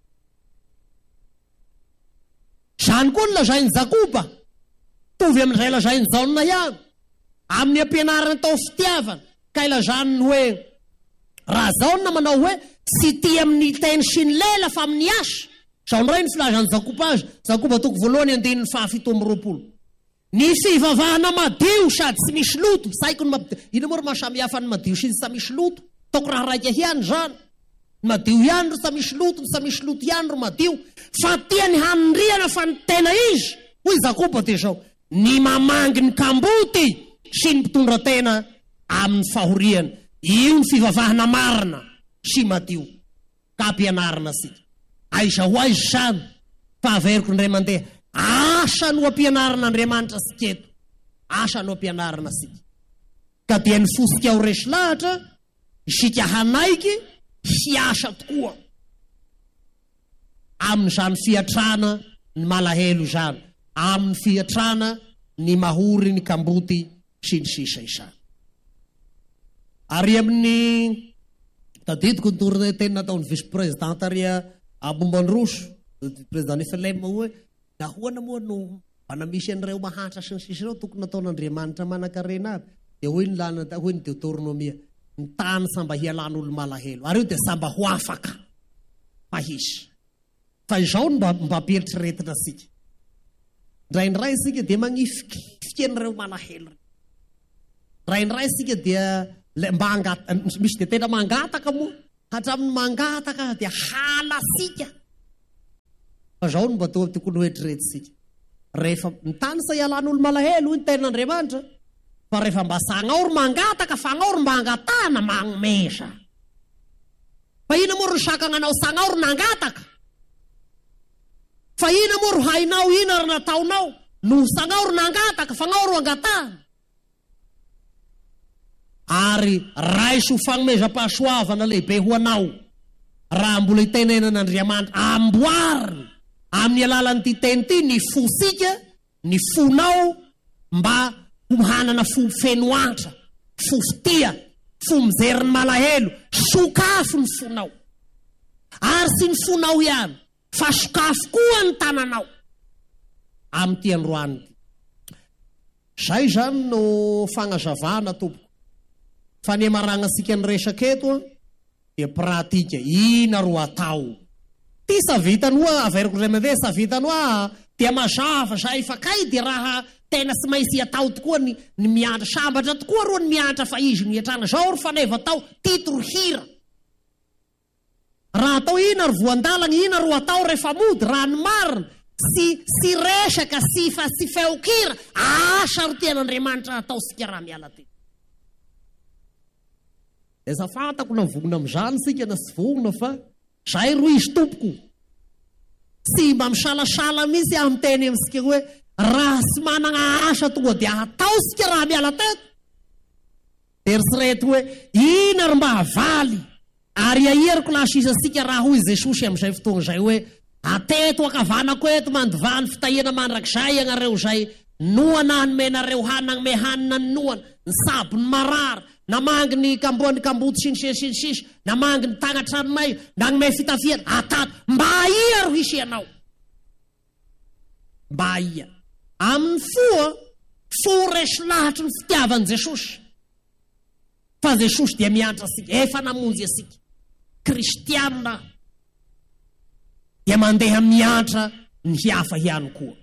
Zany koa ny lazainy Jakoba tovy amin'izay lazainy Jaona ihany amin'ny ampianarana tao fitiavana, ka ilazany hoe raha Jaona manao hoe tsy tia amin'ny teny sy ny lela fa amin'ny asa. Zao ndray ny filazan'ny Jakoba azy, Jakoba toko voalohany andininy fahafito amby roapolo. Ny fivavahana madio sady tsy misy loto, saiko ny madio. Ino moa ry mahasamihafa ny madio sy ny tsy misy loto? Toko raha raika ihany zany. Madio ihany ro tsy misy loto, ny tsy misy loto ihany ro madio. Fa tiany hanindriana fa ny tena izy. Hoy Jakoba dia zao, ny mamangy ny kamboty sy ny mpitondra tena amin'ny fahoriana. Io ny fivavahana marina sy madio. Ka ampianarana sika. Aiza ho aiza zany, fahaveriko indray mandeha. Asa no ampianaran'Andriamanitra sika eto. Asa no ampianarana sika. Ka dia ny fosika ao resy lahatra, sika hanaiky, hiasa tokoa amin'izany fiatrana ny malahelo zany, amin'ny fiatrana ny mahory ny kamboty sy ny sisa izany. Ary amin'ny tadidiko ny torinateny nataon'ny vice-présidente ary Mombandroso, président F L M hoe nahoana moa no ana misy an'ireo mahantra sy ny sisa ireo tokony nataon'Andriamanitra manan-karena aby. Dia hoy ny lana hoy ny Deutéronomia, ny tany samba hialan'olo malahelo, ary io dia samba ho afaka fa hisy. Fa izao no mba mba ampieritriretina sika. Raindray isika dia magnifikifikian'ireo malahelo. Raindray isika dia mba angata, misy dia tena mangataka moa, hatramin'ny mangataka dia halasika. Fa zao no mba toa tokony hoetreretsika. Rehefa mitany sa ialan'olo malahelo ny tenan'Andriamanitra, fa rehefa mba sanaoro mangataka, fanaoro mba angatana magnomesa. Fa ina moa ro sakananao sanaoro nangataka? Fa ina moa ro hainao ina ro nataonao? No sanaoro nangataka, fanaoro angatana. Ary raiso fanomezam-pahasoavana lehibe ho anao raha mbola itenenan'Andriamanitra amboarina amin'ny alalan'ity teny ity ny fosika, ny fonao mba ho hanana fo fenoatra, fo fitia, fo mijery ny malahelo, sokafo ny fonao. Ary sy ny fonao ihany, fa sokafo koa ny tananao amin'ity androany ity. Zay zany no fagnazavana tompoko. Fa ny maranasika ny resaka eto dia pratika, ina ro atao. Ty savitany hoa averiko ray aman-dreny savitany hoa dia mazava zay fa kay dia raha tena sy maintsy atao tokoa ny, ny mianatra sambatra tokoa roa ny mianatra fa izy ny atrana zao ro faneva atao titro hira. Raha atao ina ro voandalana, ina ro atao rehefa mody, raha ny marina sy sy resaka sy fa sy feokira, asa ro tian'Andriamanitra atao sika raha miala teny. Eza fantako na vogona amin'izany sika na sy vogona fa zay ro izy tompoko. Sy mba misalasala misy amin'ny teny amintsika hoe raha sy manana asa tonga dia atao sika raha miala teto. Eritrereto hoe ina ro mba havaly ary aheriko lasisa sika raha hoy Jesosy amin'izay fotoana zay hoe ateto akavanako eto mandovany fitahiana mandrakizay ianareo zay noana hanomenareo hanagny me hanina ny noana, ny sabo ny marary, namangy ny kamboany kamboto sy ny sesinsisy, namangy ny tagnatranonay, nagnome fitafiana, atato, mba ia ro hisy ianao. Mba ia. Amin'ny foa, fo resy lahatry ny fitiavan'i Jesosy. Fa Jesosy dia mianatra asika, efa namonjy asika. Kristianina dia mandeha mianatra ny hiafa ihany koa.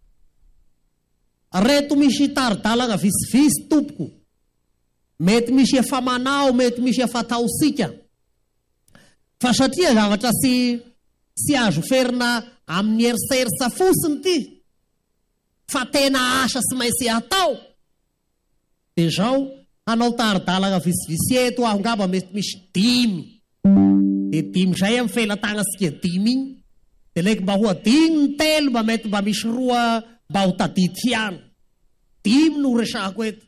Reto misy taridalana visivisy tompoko, mety misy efa manao, mety misy efa taosika. Fa satria zavatra sy sy azo ferina amin'ny eriserisa fosiny ty, fa tena asa sy maintsy atao. Dia zao hanao taridalana visivisy eto aho ngamba mety misy dimy. Dia dimy zay amin'ny felatagna sika dimy igny. Dia leky mba ho adiny ny telo mba mety mba misy roa mba ho tadity ihany. Dimy no resako eto.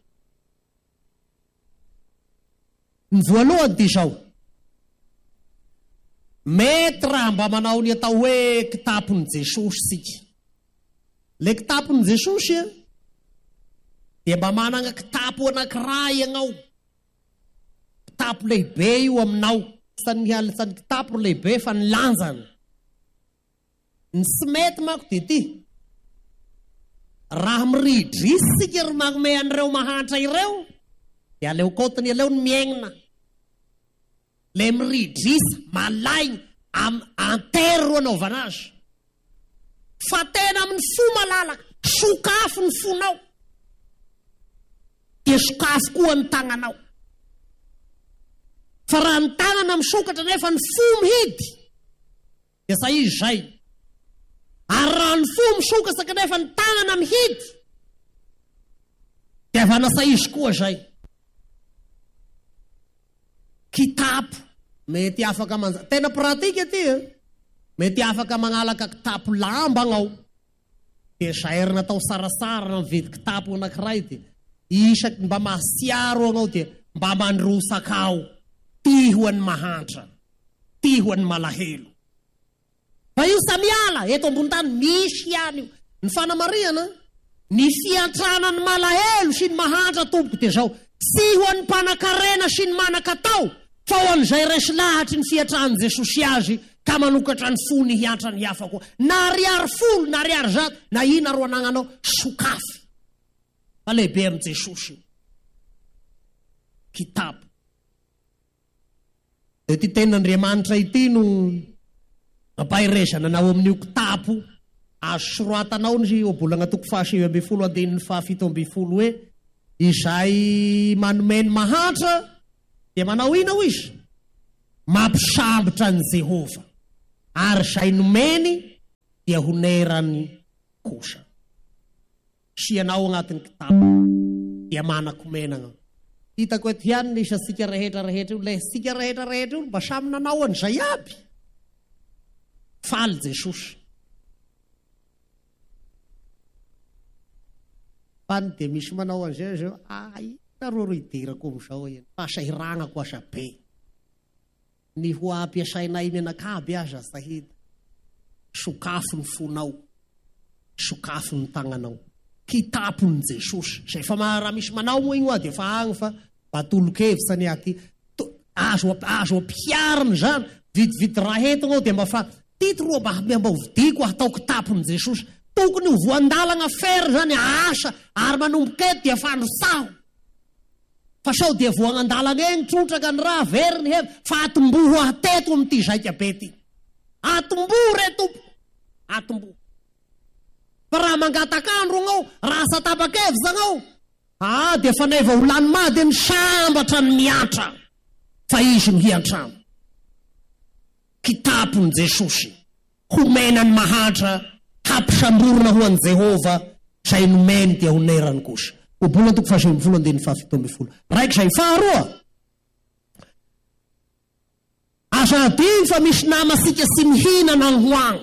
Ny voalohany dia zao. Mety raha mba manao ny atao hoe kitapon'i Jesosy sika. Le kitapon'i Jesosy dia mba manana kitapo anankiray ianao. Kitapo lehibe io aminao. Sany halisany kitapo lehibe fa ny lanjany. Ny sy mety mako dia ty. Raha miridrisy sika ry magnome an'ireo mahantra ireo, dia aleo kotiny aleo ny miaigna. Le miridrisy, malaigny, antery ro anaovana azy. Fa tena amin'ny fo malalaka, sokafo ny fonao. Dia sokafo koa ny tagnanao. Fa raha ny tagnana misokatra nefa ny fo mihidy, dia sa izy zay. Ary raha ny fo misokatra nefa ny tagnana mihidy, dia vanasa izy koa zay. Kitapo mety afaka manza tena pratika ty e. Mety afaka manalaka kitapo lamba agnao, dia zaherina atao sarasara na mividy kitapo anankiray ty, isaky mba masiaro agnao dia mba mandrosaka ao. Ty ho an'ny mahantra, ty ho an'ny malahelo. Fa io samiala eto ambony tany misy ihany io. Ny fanamariana, ny fiantranan'ny malahelo sy ny mahantra tompoko dia zao, sy ho an'ny mpanan-karena sy ny manan-katao, fa ho an'izay resy lahatry ny fiantran'i Jesosy azy ka manokatra ny fo ny hiantra ny hafa koa. Na ariary folo, na ariary zato, na ina ro anagnanao, sokafy. Fa lehibe amin'i Jesosy. Kitapo. Dia ty ten'Andriamanitra ity no ampahiresana nao amin'io kitapo asoratanao ny obolagna toko fahasivy amby folo andininy fahafito amby folo hoe izay manomeny mahantra dia manao ina ho izy mampisambotra ny Jehova ary izay nomeny dia honerany kosa sianao agnatin'ny kitapo dia manako-menagna hitako eto ihany ny isa sika rehetra rehetra io le sika rehetra rehetra io mba samy nanao an'izay aby faly Jesosy fany dia misy manao an'izay zao ay nareo ro idirako am'izao eny fahasahiragnako asa be ny ho ampiasainay menakaby aza sahita sokafo ny fonao sokafo ny tagnanao kitapony Jesosy zay fa raha misy manao moa igny oa dia fa agny fa batolo-kevitra ny aty azo azo ampiariny zany vidividy raha entagna ao dia mba fa tito roa mba mba hovidiko atao kitapony Jesosy tokony ho voandalagna fery zany asa ary manomboka eto dia fandrosaho fa sao dia voagnandalagna egny trotraka ny raha veriny hevy fa atombo ho ateto amin'ity zaika be ty atombo re tompo atombo fa raha mangatakandro gnao raha satabakevy zagnao ah dia fa neva ho lany mady ny sambatra ny miatra fa izy no hiantrano kitapony Jesosy homenany mahantra hampisamborona ho an'i Jehova zay nomeny dia honerany kosa obolana toko fahasivy amby folo andininy fahafito amby folo raiky zay faharoa aza adiny fa misy namasika sy mihinana ny hoagny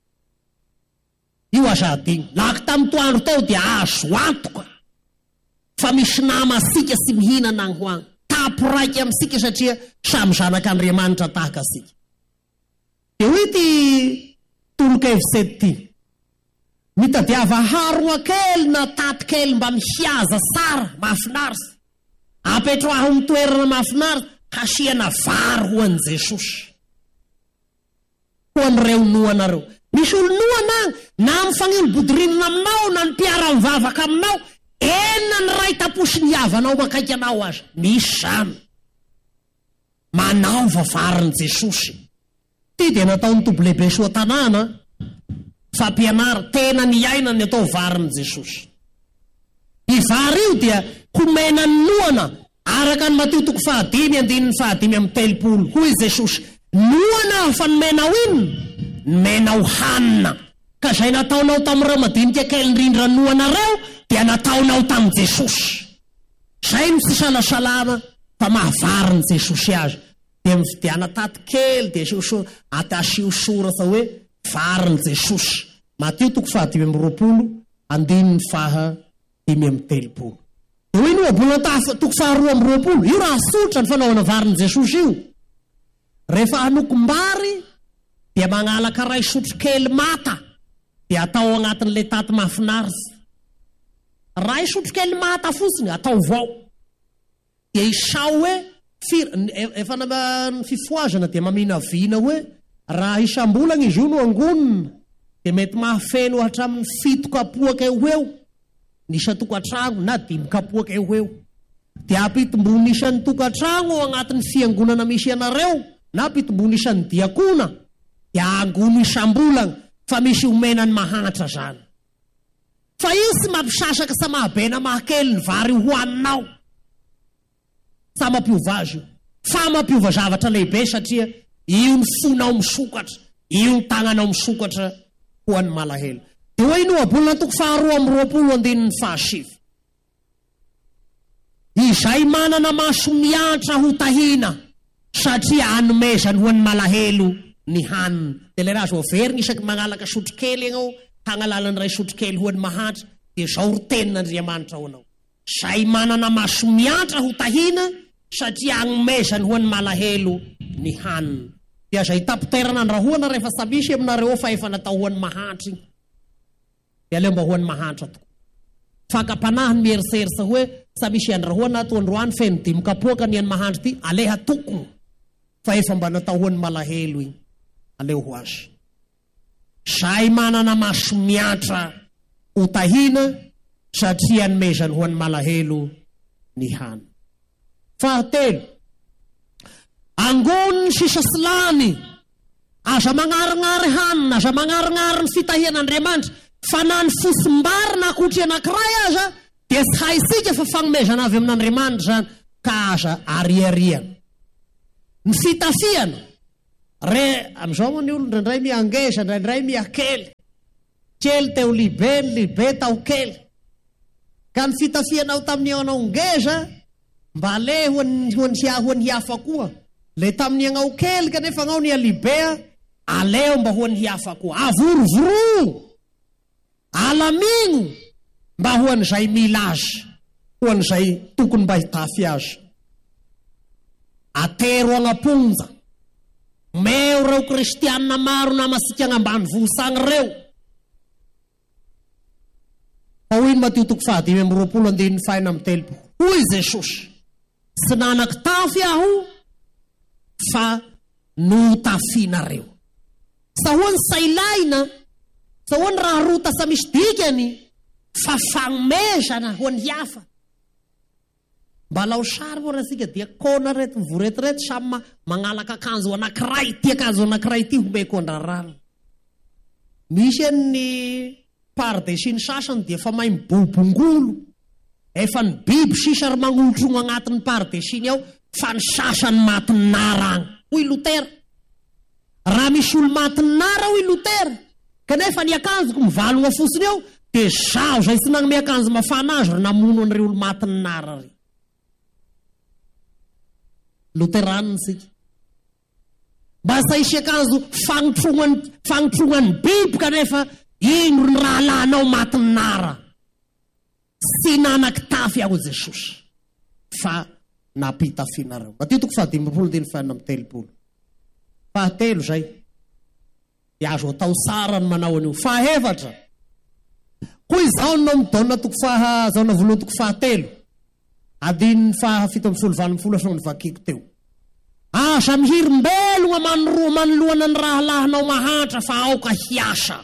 io aza adiny laky tamin'ny toandro tao dia azo antoka fa misy namasika sy mihinana ny hoagny tapo raiky amintsika satria samy zanak'Andriamanitra tahaka asika dia hoe ty tolo-kevitsety ty mitadiava haroa kely na taty kely mba mihiaza sara mahafinaritsy apetraho amin'ny toerana mahafinaritsy hasiana vary ho an'i Jesosy ho an'ireo noanareo misy olo noana agny na mifanino bodirinina aminao na ny mpiara mivavaka aminao enina ny ray taposy ny havanao makaiky anao aza misy zany manaova varin'i Jesosy ty dia nataony tobo lehibe soa tanàna fampianary tena ny aina ny atao varin'i Jesosy i vary io dia homenany noana araka ny Mateo toko fahadimy andininy fahadimy amin'ny telopolo hoy Jesosy noana fa nomenao ino nomenao hanina ka zay nataonao tamin'ireo madinika kely indrindra noanareo dia nataonao tamin'i Jesosy zay no tsy salasalana fa mahavariny Jesosy azy dia mividiana taty kely dia atasio soratra hoe variny Jesosy Mateo toko fahadimy amby roapolo andininy fahadimy amby telopolo dia hoe ino abolana toko faharoa amby roapolo io raha sotra ny fanaovana variny Jesosy io rehefa hanokom-bary dia manalaka ray sotro kely mata dia atao agnatin'le taty mahafinaritsy ray sotro kely mata fotsiny atao vao dia isao hoe efa ny fifoazana dia mamina vina hoe raha isam-bolagna izy io no angonina dia mety mahafeno hatramin'ny fito kapoaka eo eo nisy tokantrano na dimy kapoaka eo eo dia ampitombony isan'ny tokantrano ao agnatin'ny fiangonana misy ianareo na ampitombony isan'ny diakona dia angono isam-bolagna fa misy homenany mahantra zany fa io tsy mampisasaka sa mahabena mahakely ny vary hoaninao sa mampiova azy io fa mampiova zavatra lehibe satria io ny fonao misokatra io ny tagnanao misokatra ho an'ny malahelo dia hoe ino abolana toko faharoa amby roapolo andininy fahasivy izay manana maso miantra ho tahina satria hanomezany ho an'ny malahelo ny hanina dia le raha zo averiny isaky manalaka sotro kely ianao hagnalalany ray sotro kely ho an'ny mahantra dia zao ro tenin'Andriamanitra ho anao zay manana maso miantra ho tahina satria hanomezany ho an'ny malahelo ny hanina dia zay tapoterana andrahoana rehefa samisy aminareo fa efa natao ho an'ny mahantra igny dia leo mba ho an'ny mahantra toko fakapanahiny mieritserisa hoe samisy andrahoana ato androany feno dimy kapoaka ny an'ny mahantra ty aleha tokony fa efa mba natao ho an'ny malahelo igny aleo ho azy zay manana maso miantra ho tahina satria hanomezany ho an'ny malahelo ny hanina fahatelo angony ny sisa silany aza magnarignary hanina, aza magnarignary ny fitahian'Andriamanitra, fa na ny fosim-barina akotry anankiray aza dia tsy haisika fa fagnomezana avy amin'Andriamanitra zany ka aza ariariana. Ny fitafiana re amin'izao moa ny olo ndraindray miangeza, ndraindray miakely, kely teo libe, ny libe tao kely. Ka ny fitafianao tamin'ny anao ngeza mba le hoan'ny hiafa koa. Le tamin'ny anao kely kanefa anao ny alibea aleo mba hoan'ny hiafa koa. Avorovoro, alamigno mba hoan'izay mila azy, hoan'izay tokony mba hitafy azy. Atero agnaponja meo reo kristianina maro namasika agnambany vosagny reo. Fa hoy ny Mateo toko fahadimy amby roapolo andininy faina amby telopolo. Hoy Jesosy, tsy nanak tafy aho fa notafina-reo. Sa hoany sailaina, sa hoany raha rota sa misy dikany, fa fagnomezana hoan'ny hafa. Mbalao sary moa rasika dia kona reto mivoretirety samy mangalaka akanjo anankiray, ty akanjo anankiray ty homeko andrarala. Misy ny pardesiny sasany dia fa mahay mibobongolo, efa ny biby sisa ry magnolotro agnatin'ny pardesiny ao, fa ny sasany matin'ny nara agny. Hoy Lutera, raha misy olo matin'ny nara hoy Lutera, kanefa ny akanjoko mivalogna fosiny ao, dia zao zay tsy nagnome akanjo mafana azy ry namono an'ireo olo matin'ny nara ry. Luteranina sika. Basta isy akanjo fagnotrognany biby kanefa ino ny raha lanao matin'ny nara. Tsy nanak tafy aho Jesosy fa napitafinareo. Mateo toko fahadimy roapolo andininy faina amby telopolo. Fahatelo zay dia azo atao tsara ny manao an'io. Fahaefatra, koa izao nao midona toko faha zaona voaloha toko fahatelo adininy fahafito amby solo valo amby folo ason'ny vakiko teo. Asa mihirim-belogna manoroa manoloana ny raha lahinao mahantra fa aoka hiasa.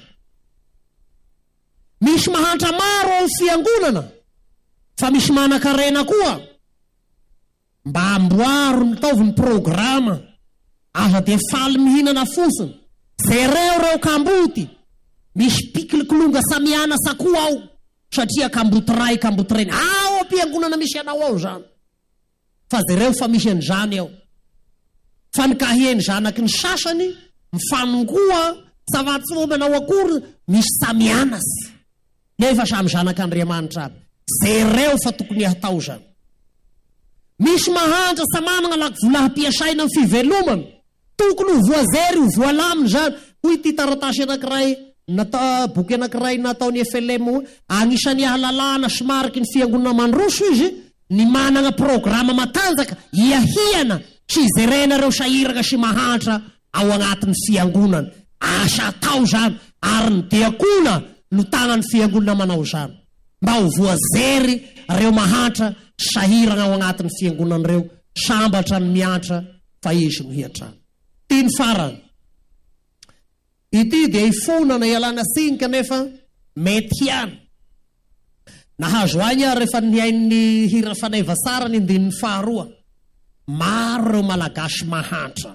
Misy mahantra maro ao fiangonana, fa misy manan-karena koa. Mba amboaro ny taovy ny programa, aza dia faly mihinana fosiny. Zereo reo kamboty, misy pikilikolonga samiana sakoa ao, satria kamboty ray, kamboty reny. Ao am-piangonana misy anao ao zany. Fa zereo fa misy an'izany ao. Fa ny kaheny zanaky ny sasany, mifanongoa, savatsy momba manao akory, misy samianasy. Nefa samy zanak'Andriamanitra aby. Zereo fa tokony hatao zany. Misy mahantra sa manana laky vola-piasaina amin'ny fivelomana, tokony ho voazery, ho voalaminy zany. Hoy ty taratasy anankiray, nata boky anankiray nataony F L M, agnisan'ny ahalalana sy mariky ny fiangonana mandroso izy, ny manana programa matanjaka, iahihana, sy zerenareo sahiraka sy mahantra ao agnatin'ny fiangonana. Asa atao zany, ary ny diakona no tagnany fiangonana manao zany. Mba ho voazery reo mahantra sahirana ao agnatin'ny fiangonana reo, sambatra ny miantra fa izy mihatra. Ty ny farany. Ity dia ifonana ialana tsiny kanefa mety hiany. Nahazo any aho rehefa nihain'ny hira fanaiva tsara ny andininy faharoa. Maro reo malagasy mahantra.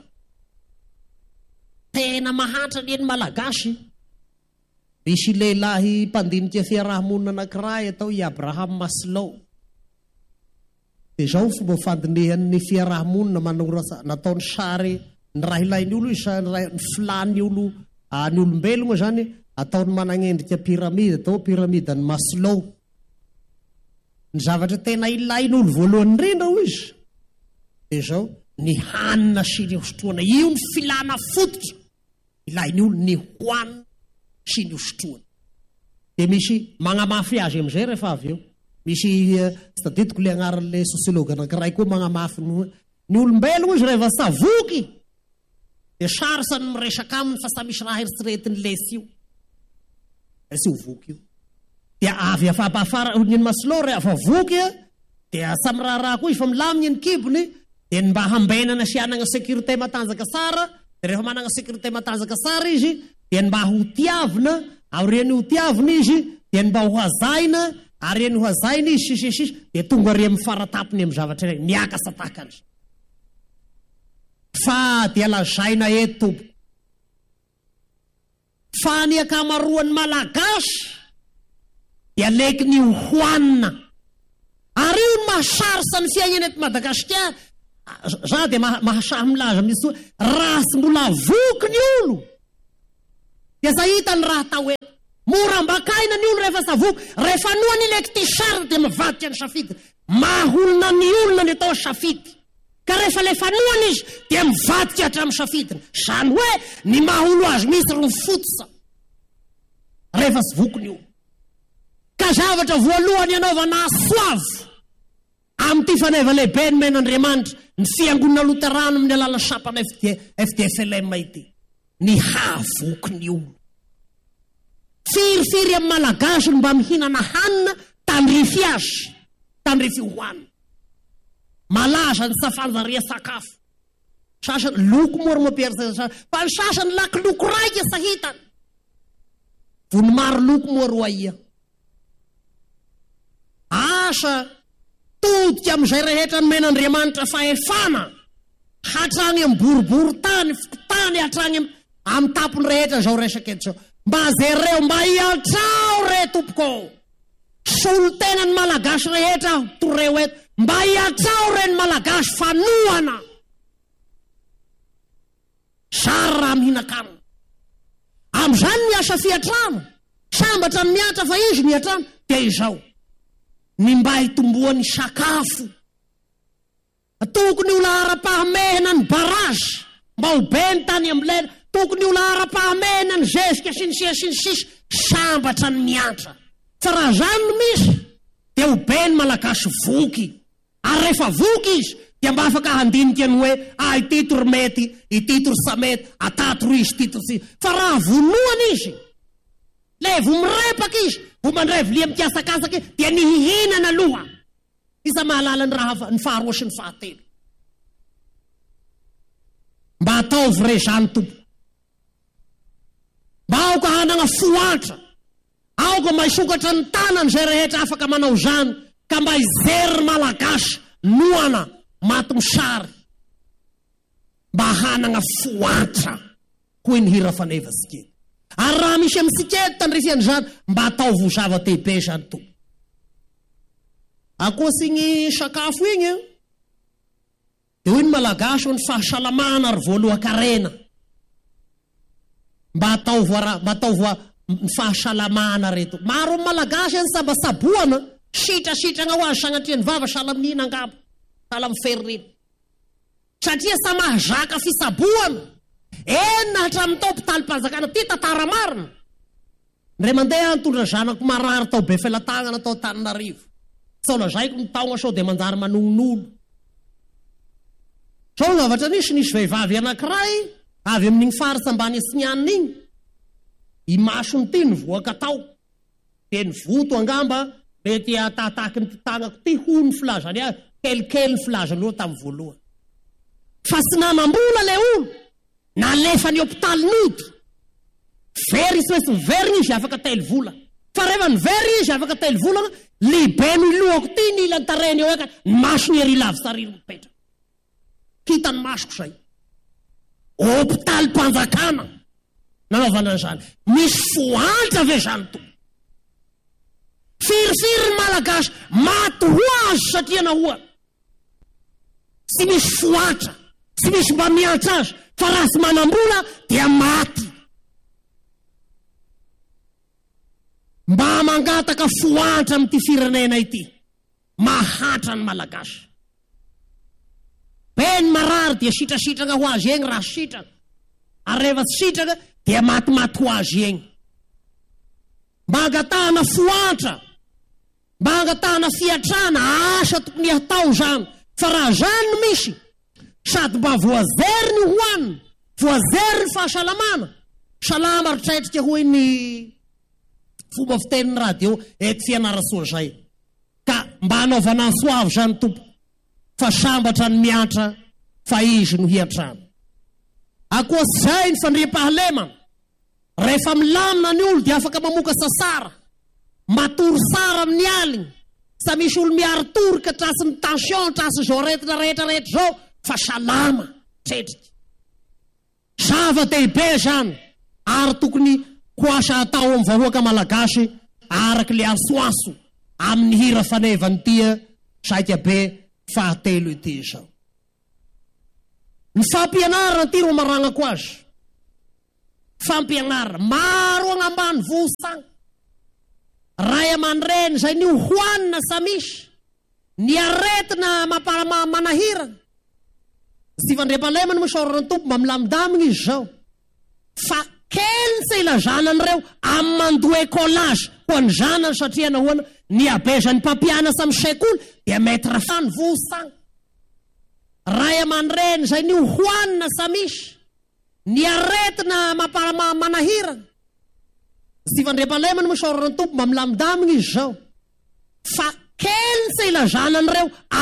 Tena mahantra ny eny malagasy. Misy lehilahy mpandinika fiarahamonina anankiray atao i Abraham Maslow. Dia zao fomba fandinihan'ny fiarahamonina manorasa nataony sary ny raha ilainy olo izy, ny filany olo, ny olombelogna zany ataony managnendrika piramide, atao piramide-ny Maslow. Ny zavatra tena ilain'olo voalohany indrindra ho izy dia zao ny hanina sy ny hosotroana. Io ny filana fototra ilainy olo, ny hoanina sy ny hosotroana. Dia misy magnamafy azy amizay rehefa avy eo. Misy tsy tadidiko le agnaran'le sosiologa anankiray koa magnamafy ny olombelogna izy rehefa savoky dia sarsany miresaka aminy fa sa misy raha eritreretiny lesy io. Sy ho voky io. Dia avy afapafara ny Maslow rehefa voky dia samy raharaha koa izy fa milaminy ny kibony, dia mba hambenana sy anana sécurité matanjaka tsara. Dia rehefa manana sécurité matanjaka tsara izy dia mba ho tiavina, aoriany ho tiavina izy, dia mba ho hazaina, ariany ho hazaina izy sisisisy, dia tonga ary amin'ny faratapony amin'ny zavatra iray, miakasa tahaka azy. Fa dia lazaina eto tompo, fa ny akamaroan'ny malagasy dia leky ny hoanina. Ary io ny mahasarisa ny fiainana eto Madagasikara. Za dia mahasamy milaza amin'izy hoe raha sy mbola voky ny olo dia za hita ny raha atao eto. Mora mbakaina ny olo rehefa savoky, rehefa noa ny leky t-shirt dia mivadika ny safidy. Maholona ny olona ny atao safidy. Ka rehefa lefa noany izy dia mivadika hatramin'ny safidiny. Zany hoe ny maholo azy misy ro fotosa rehefa sy voky ny olo. Ka zavatra voalohany anaovana soavo amin'ity faneva lehibe ny men'Andriamanitra ny fiangonana Luterana amin'ny alalan'ny sapana F D F L M ity, ny havoky ny olo. Firifiry amin'ny malagasy mba mihinana hanina tandrify azy, tandrify hohanina. Malaza ny safanzaria sakafo. Sasany loko mora mampiasa, fa ny sasany laky loko raika sa hitany. Vony maro loko mora ho aia. Asa todika amin'izay rehetra ny men'Andriamanitra fahefana, hatrany amin'ny boribory tany, tany hatrany amin'ny tapony rehetra zao resaka eto zao. Mba zereo mba hialtrao re tompoko. Solon-tenany malagasy rehetra toreo eto. Mba hialtrao re ny malagasy fanoana. Sary raha mihinan-kano. Amin'izany ny asa fiatrano. Sambatra ny miatra fa izy ny atrano dia izao. Ny mba hitomboan'ny sakafo. Tokony ho lahara-pahamehana ny barazy mba ho be ny tany amin'ilay. Tokony ho lahara-pahamehana ny zezika sy ny sia sy ny sisa sambatra ny miatra. Fa raha zany no misy dia ho be ny malagasy voky. Ary rehefa voky izy dia mba afaka handinika ny hoe ah ity tormety, ity torsamety, atato roy izy, ity torsi. Fa raha vonoany izy, le vo mirepaka izy, vo mandray vilia mikasakasaka dia ny hihinana aloha. Isa mahalala ny raha ny faharoa sy ny fahatelo. Mba ataovy re zany tompo. Mba aoka hanana foatra. Aoka maisokatra ny tanany zay rehetra afaka manao zany. Ka mba izery malagasy noana maty misary. Mba hanana foatra. Koe ny hira faneva sikety. Ary raha misy amin'ny sikety tandrifiany zany, mba ataovy ho zava-dehibe zany tompo. Akoatsy ny sakafo igny, dia hoy ny malagasy ny fahasalamana ary voalohan-karena. Mba ataovy mba ataovy ny fahasalamana reto. Maro amin'ny malagasy ny samba saboana, sitrasitrana ho azy sanatria ny vava sala amin'ina angamba, sala amin'ny feririna. Satria sa mahazaka fisaboana. Enina hatramin'ny tao mpitalim-panjakana ty tantara marina. Ndray mandeha nitondra zanako marary tao be felatangana tao Tananarivo. Sao lazaiko ny taona sao dia manjary manononolo. Sao zavatra nisy nisy vehivavy anankiray avy amin'iny faritsy ambany Asinianina iny. I masony ty ny voaka tao. Dia ny voto angamba mety atataky ny tanako ty ho ny filazany ahy. Kelikely ny filazany io tamin'ny voalohany. Fa sy nanambola le olo. Nalefa ny hôpitaly nody. Very izy hoe very izy afaka telo vola. Fa rehefa ny very izy afaka telo volana, libe ny lohako ty ny ilany tareny eo eka, ny maso ny ery lavy sariro mipetra. Kita ny masoko zay. Hôpitaly mpanjakana. Nanaovana an'izany. Misy fohatra ve zany to. Firifiry ny malagasy maty ho azy satria nahoa. Sy misy fohatra. Sy misy mba miantra azy. Fa raha sy manambola dia maty. Mba mangataka fohatra amin'ity firenena ity. Mahatra ny malagasy. Ben marary dia sitrasitrana ho azy eny raha sitrana. Ary rehefa tsy sitrana dia matimaty ho azy eny. Mba angatahana fohatra. Mba angatahana fiatrana asa tokony hatao zany. Fa raha zany no misy, sady mba voazery ny hoanina, voazery ny fahasalamana. Salama ry tratrika hoy ny fomba fitenin'ny radio eto fianarasoa zay. Ka mba anaovana ny soavy zany tompo. Fa sambatra ny miatra fa izy no hiatrano. Akoats'izay ny fandriam-pahalemana. Rehefa milamina ny olo dia afaka mamoka sasara. Matory sara amin'ny aligny. Sa misy olo miaro tory ka trasy ny tension, trasy zao rehetra rehetra rehetra zao. Fa salama tretrika. Zava-dehibe zany. Ary tokony koasa atao amin'ny vahoaka malagasy araky le asoaso amin'ny hira fanevany tia saika be fahatelo ity zao. Ny fampianarana ty ro maragnako azy. Fampianarana maro agnambany vosagna. Ray aman-dreny zay nio hoanina samisy ny aretina manahira. Sivandrepalemany mosaorana tompo mba milamindamigna izy zao. Fa kely tsy ilazanan'ireo amin'ny mandoa écolage ho any zanany satria nahoana ny abezan'ny mpampianatra amin'ny sekoly dia maître fany vosagna. Ray aman-dreny zay nio hoanina samisy ny aretina manahira. Sivandrepalemany mosaorana tompo mba milamindamigna izy zao. Fa kely tsy ilazanan'ireo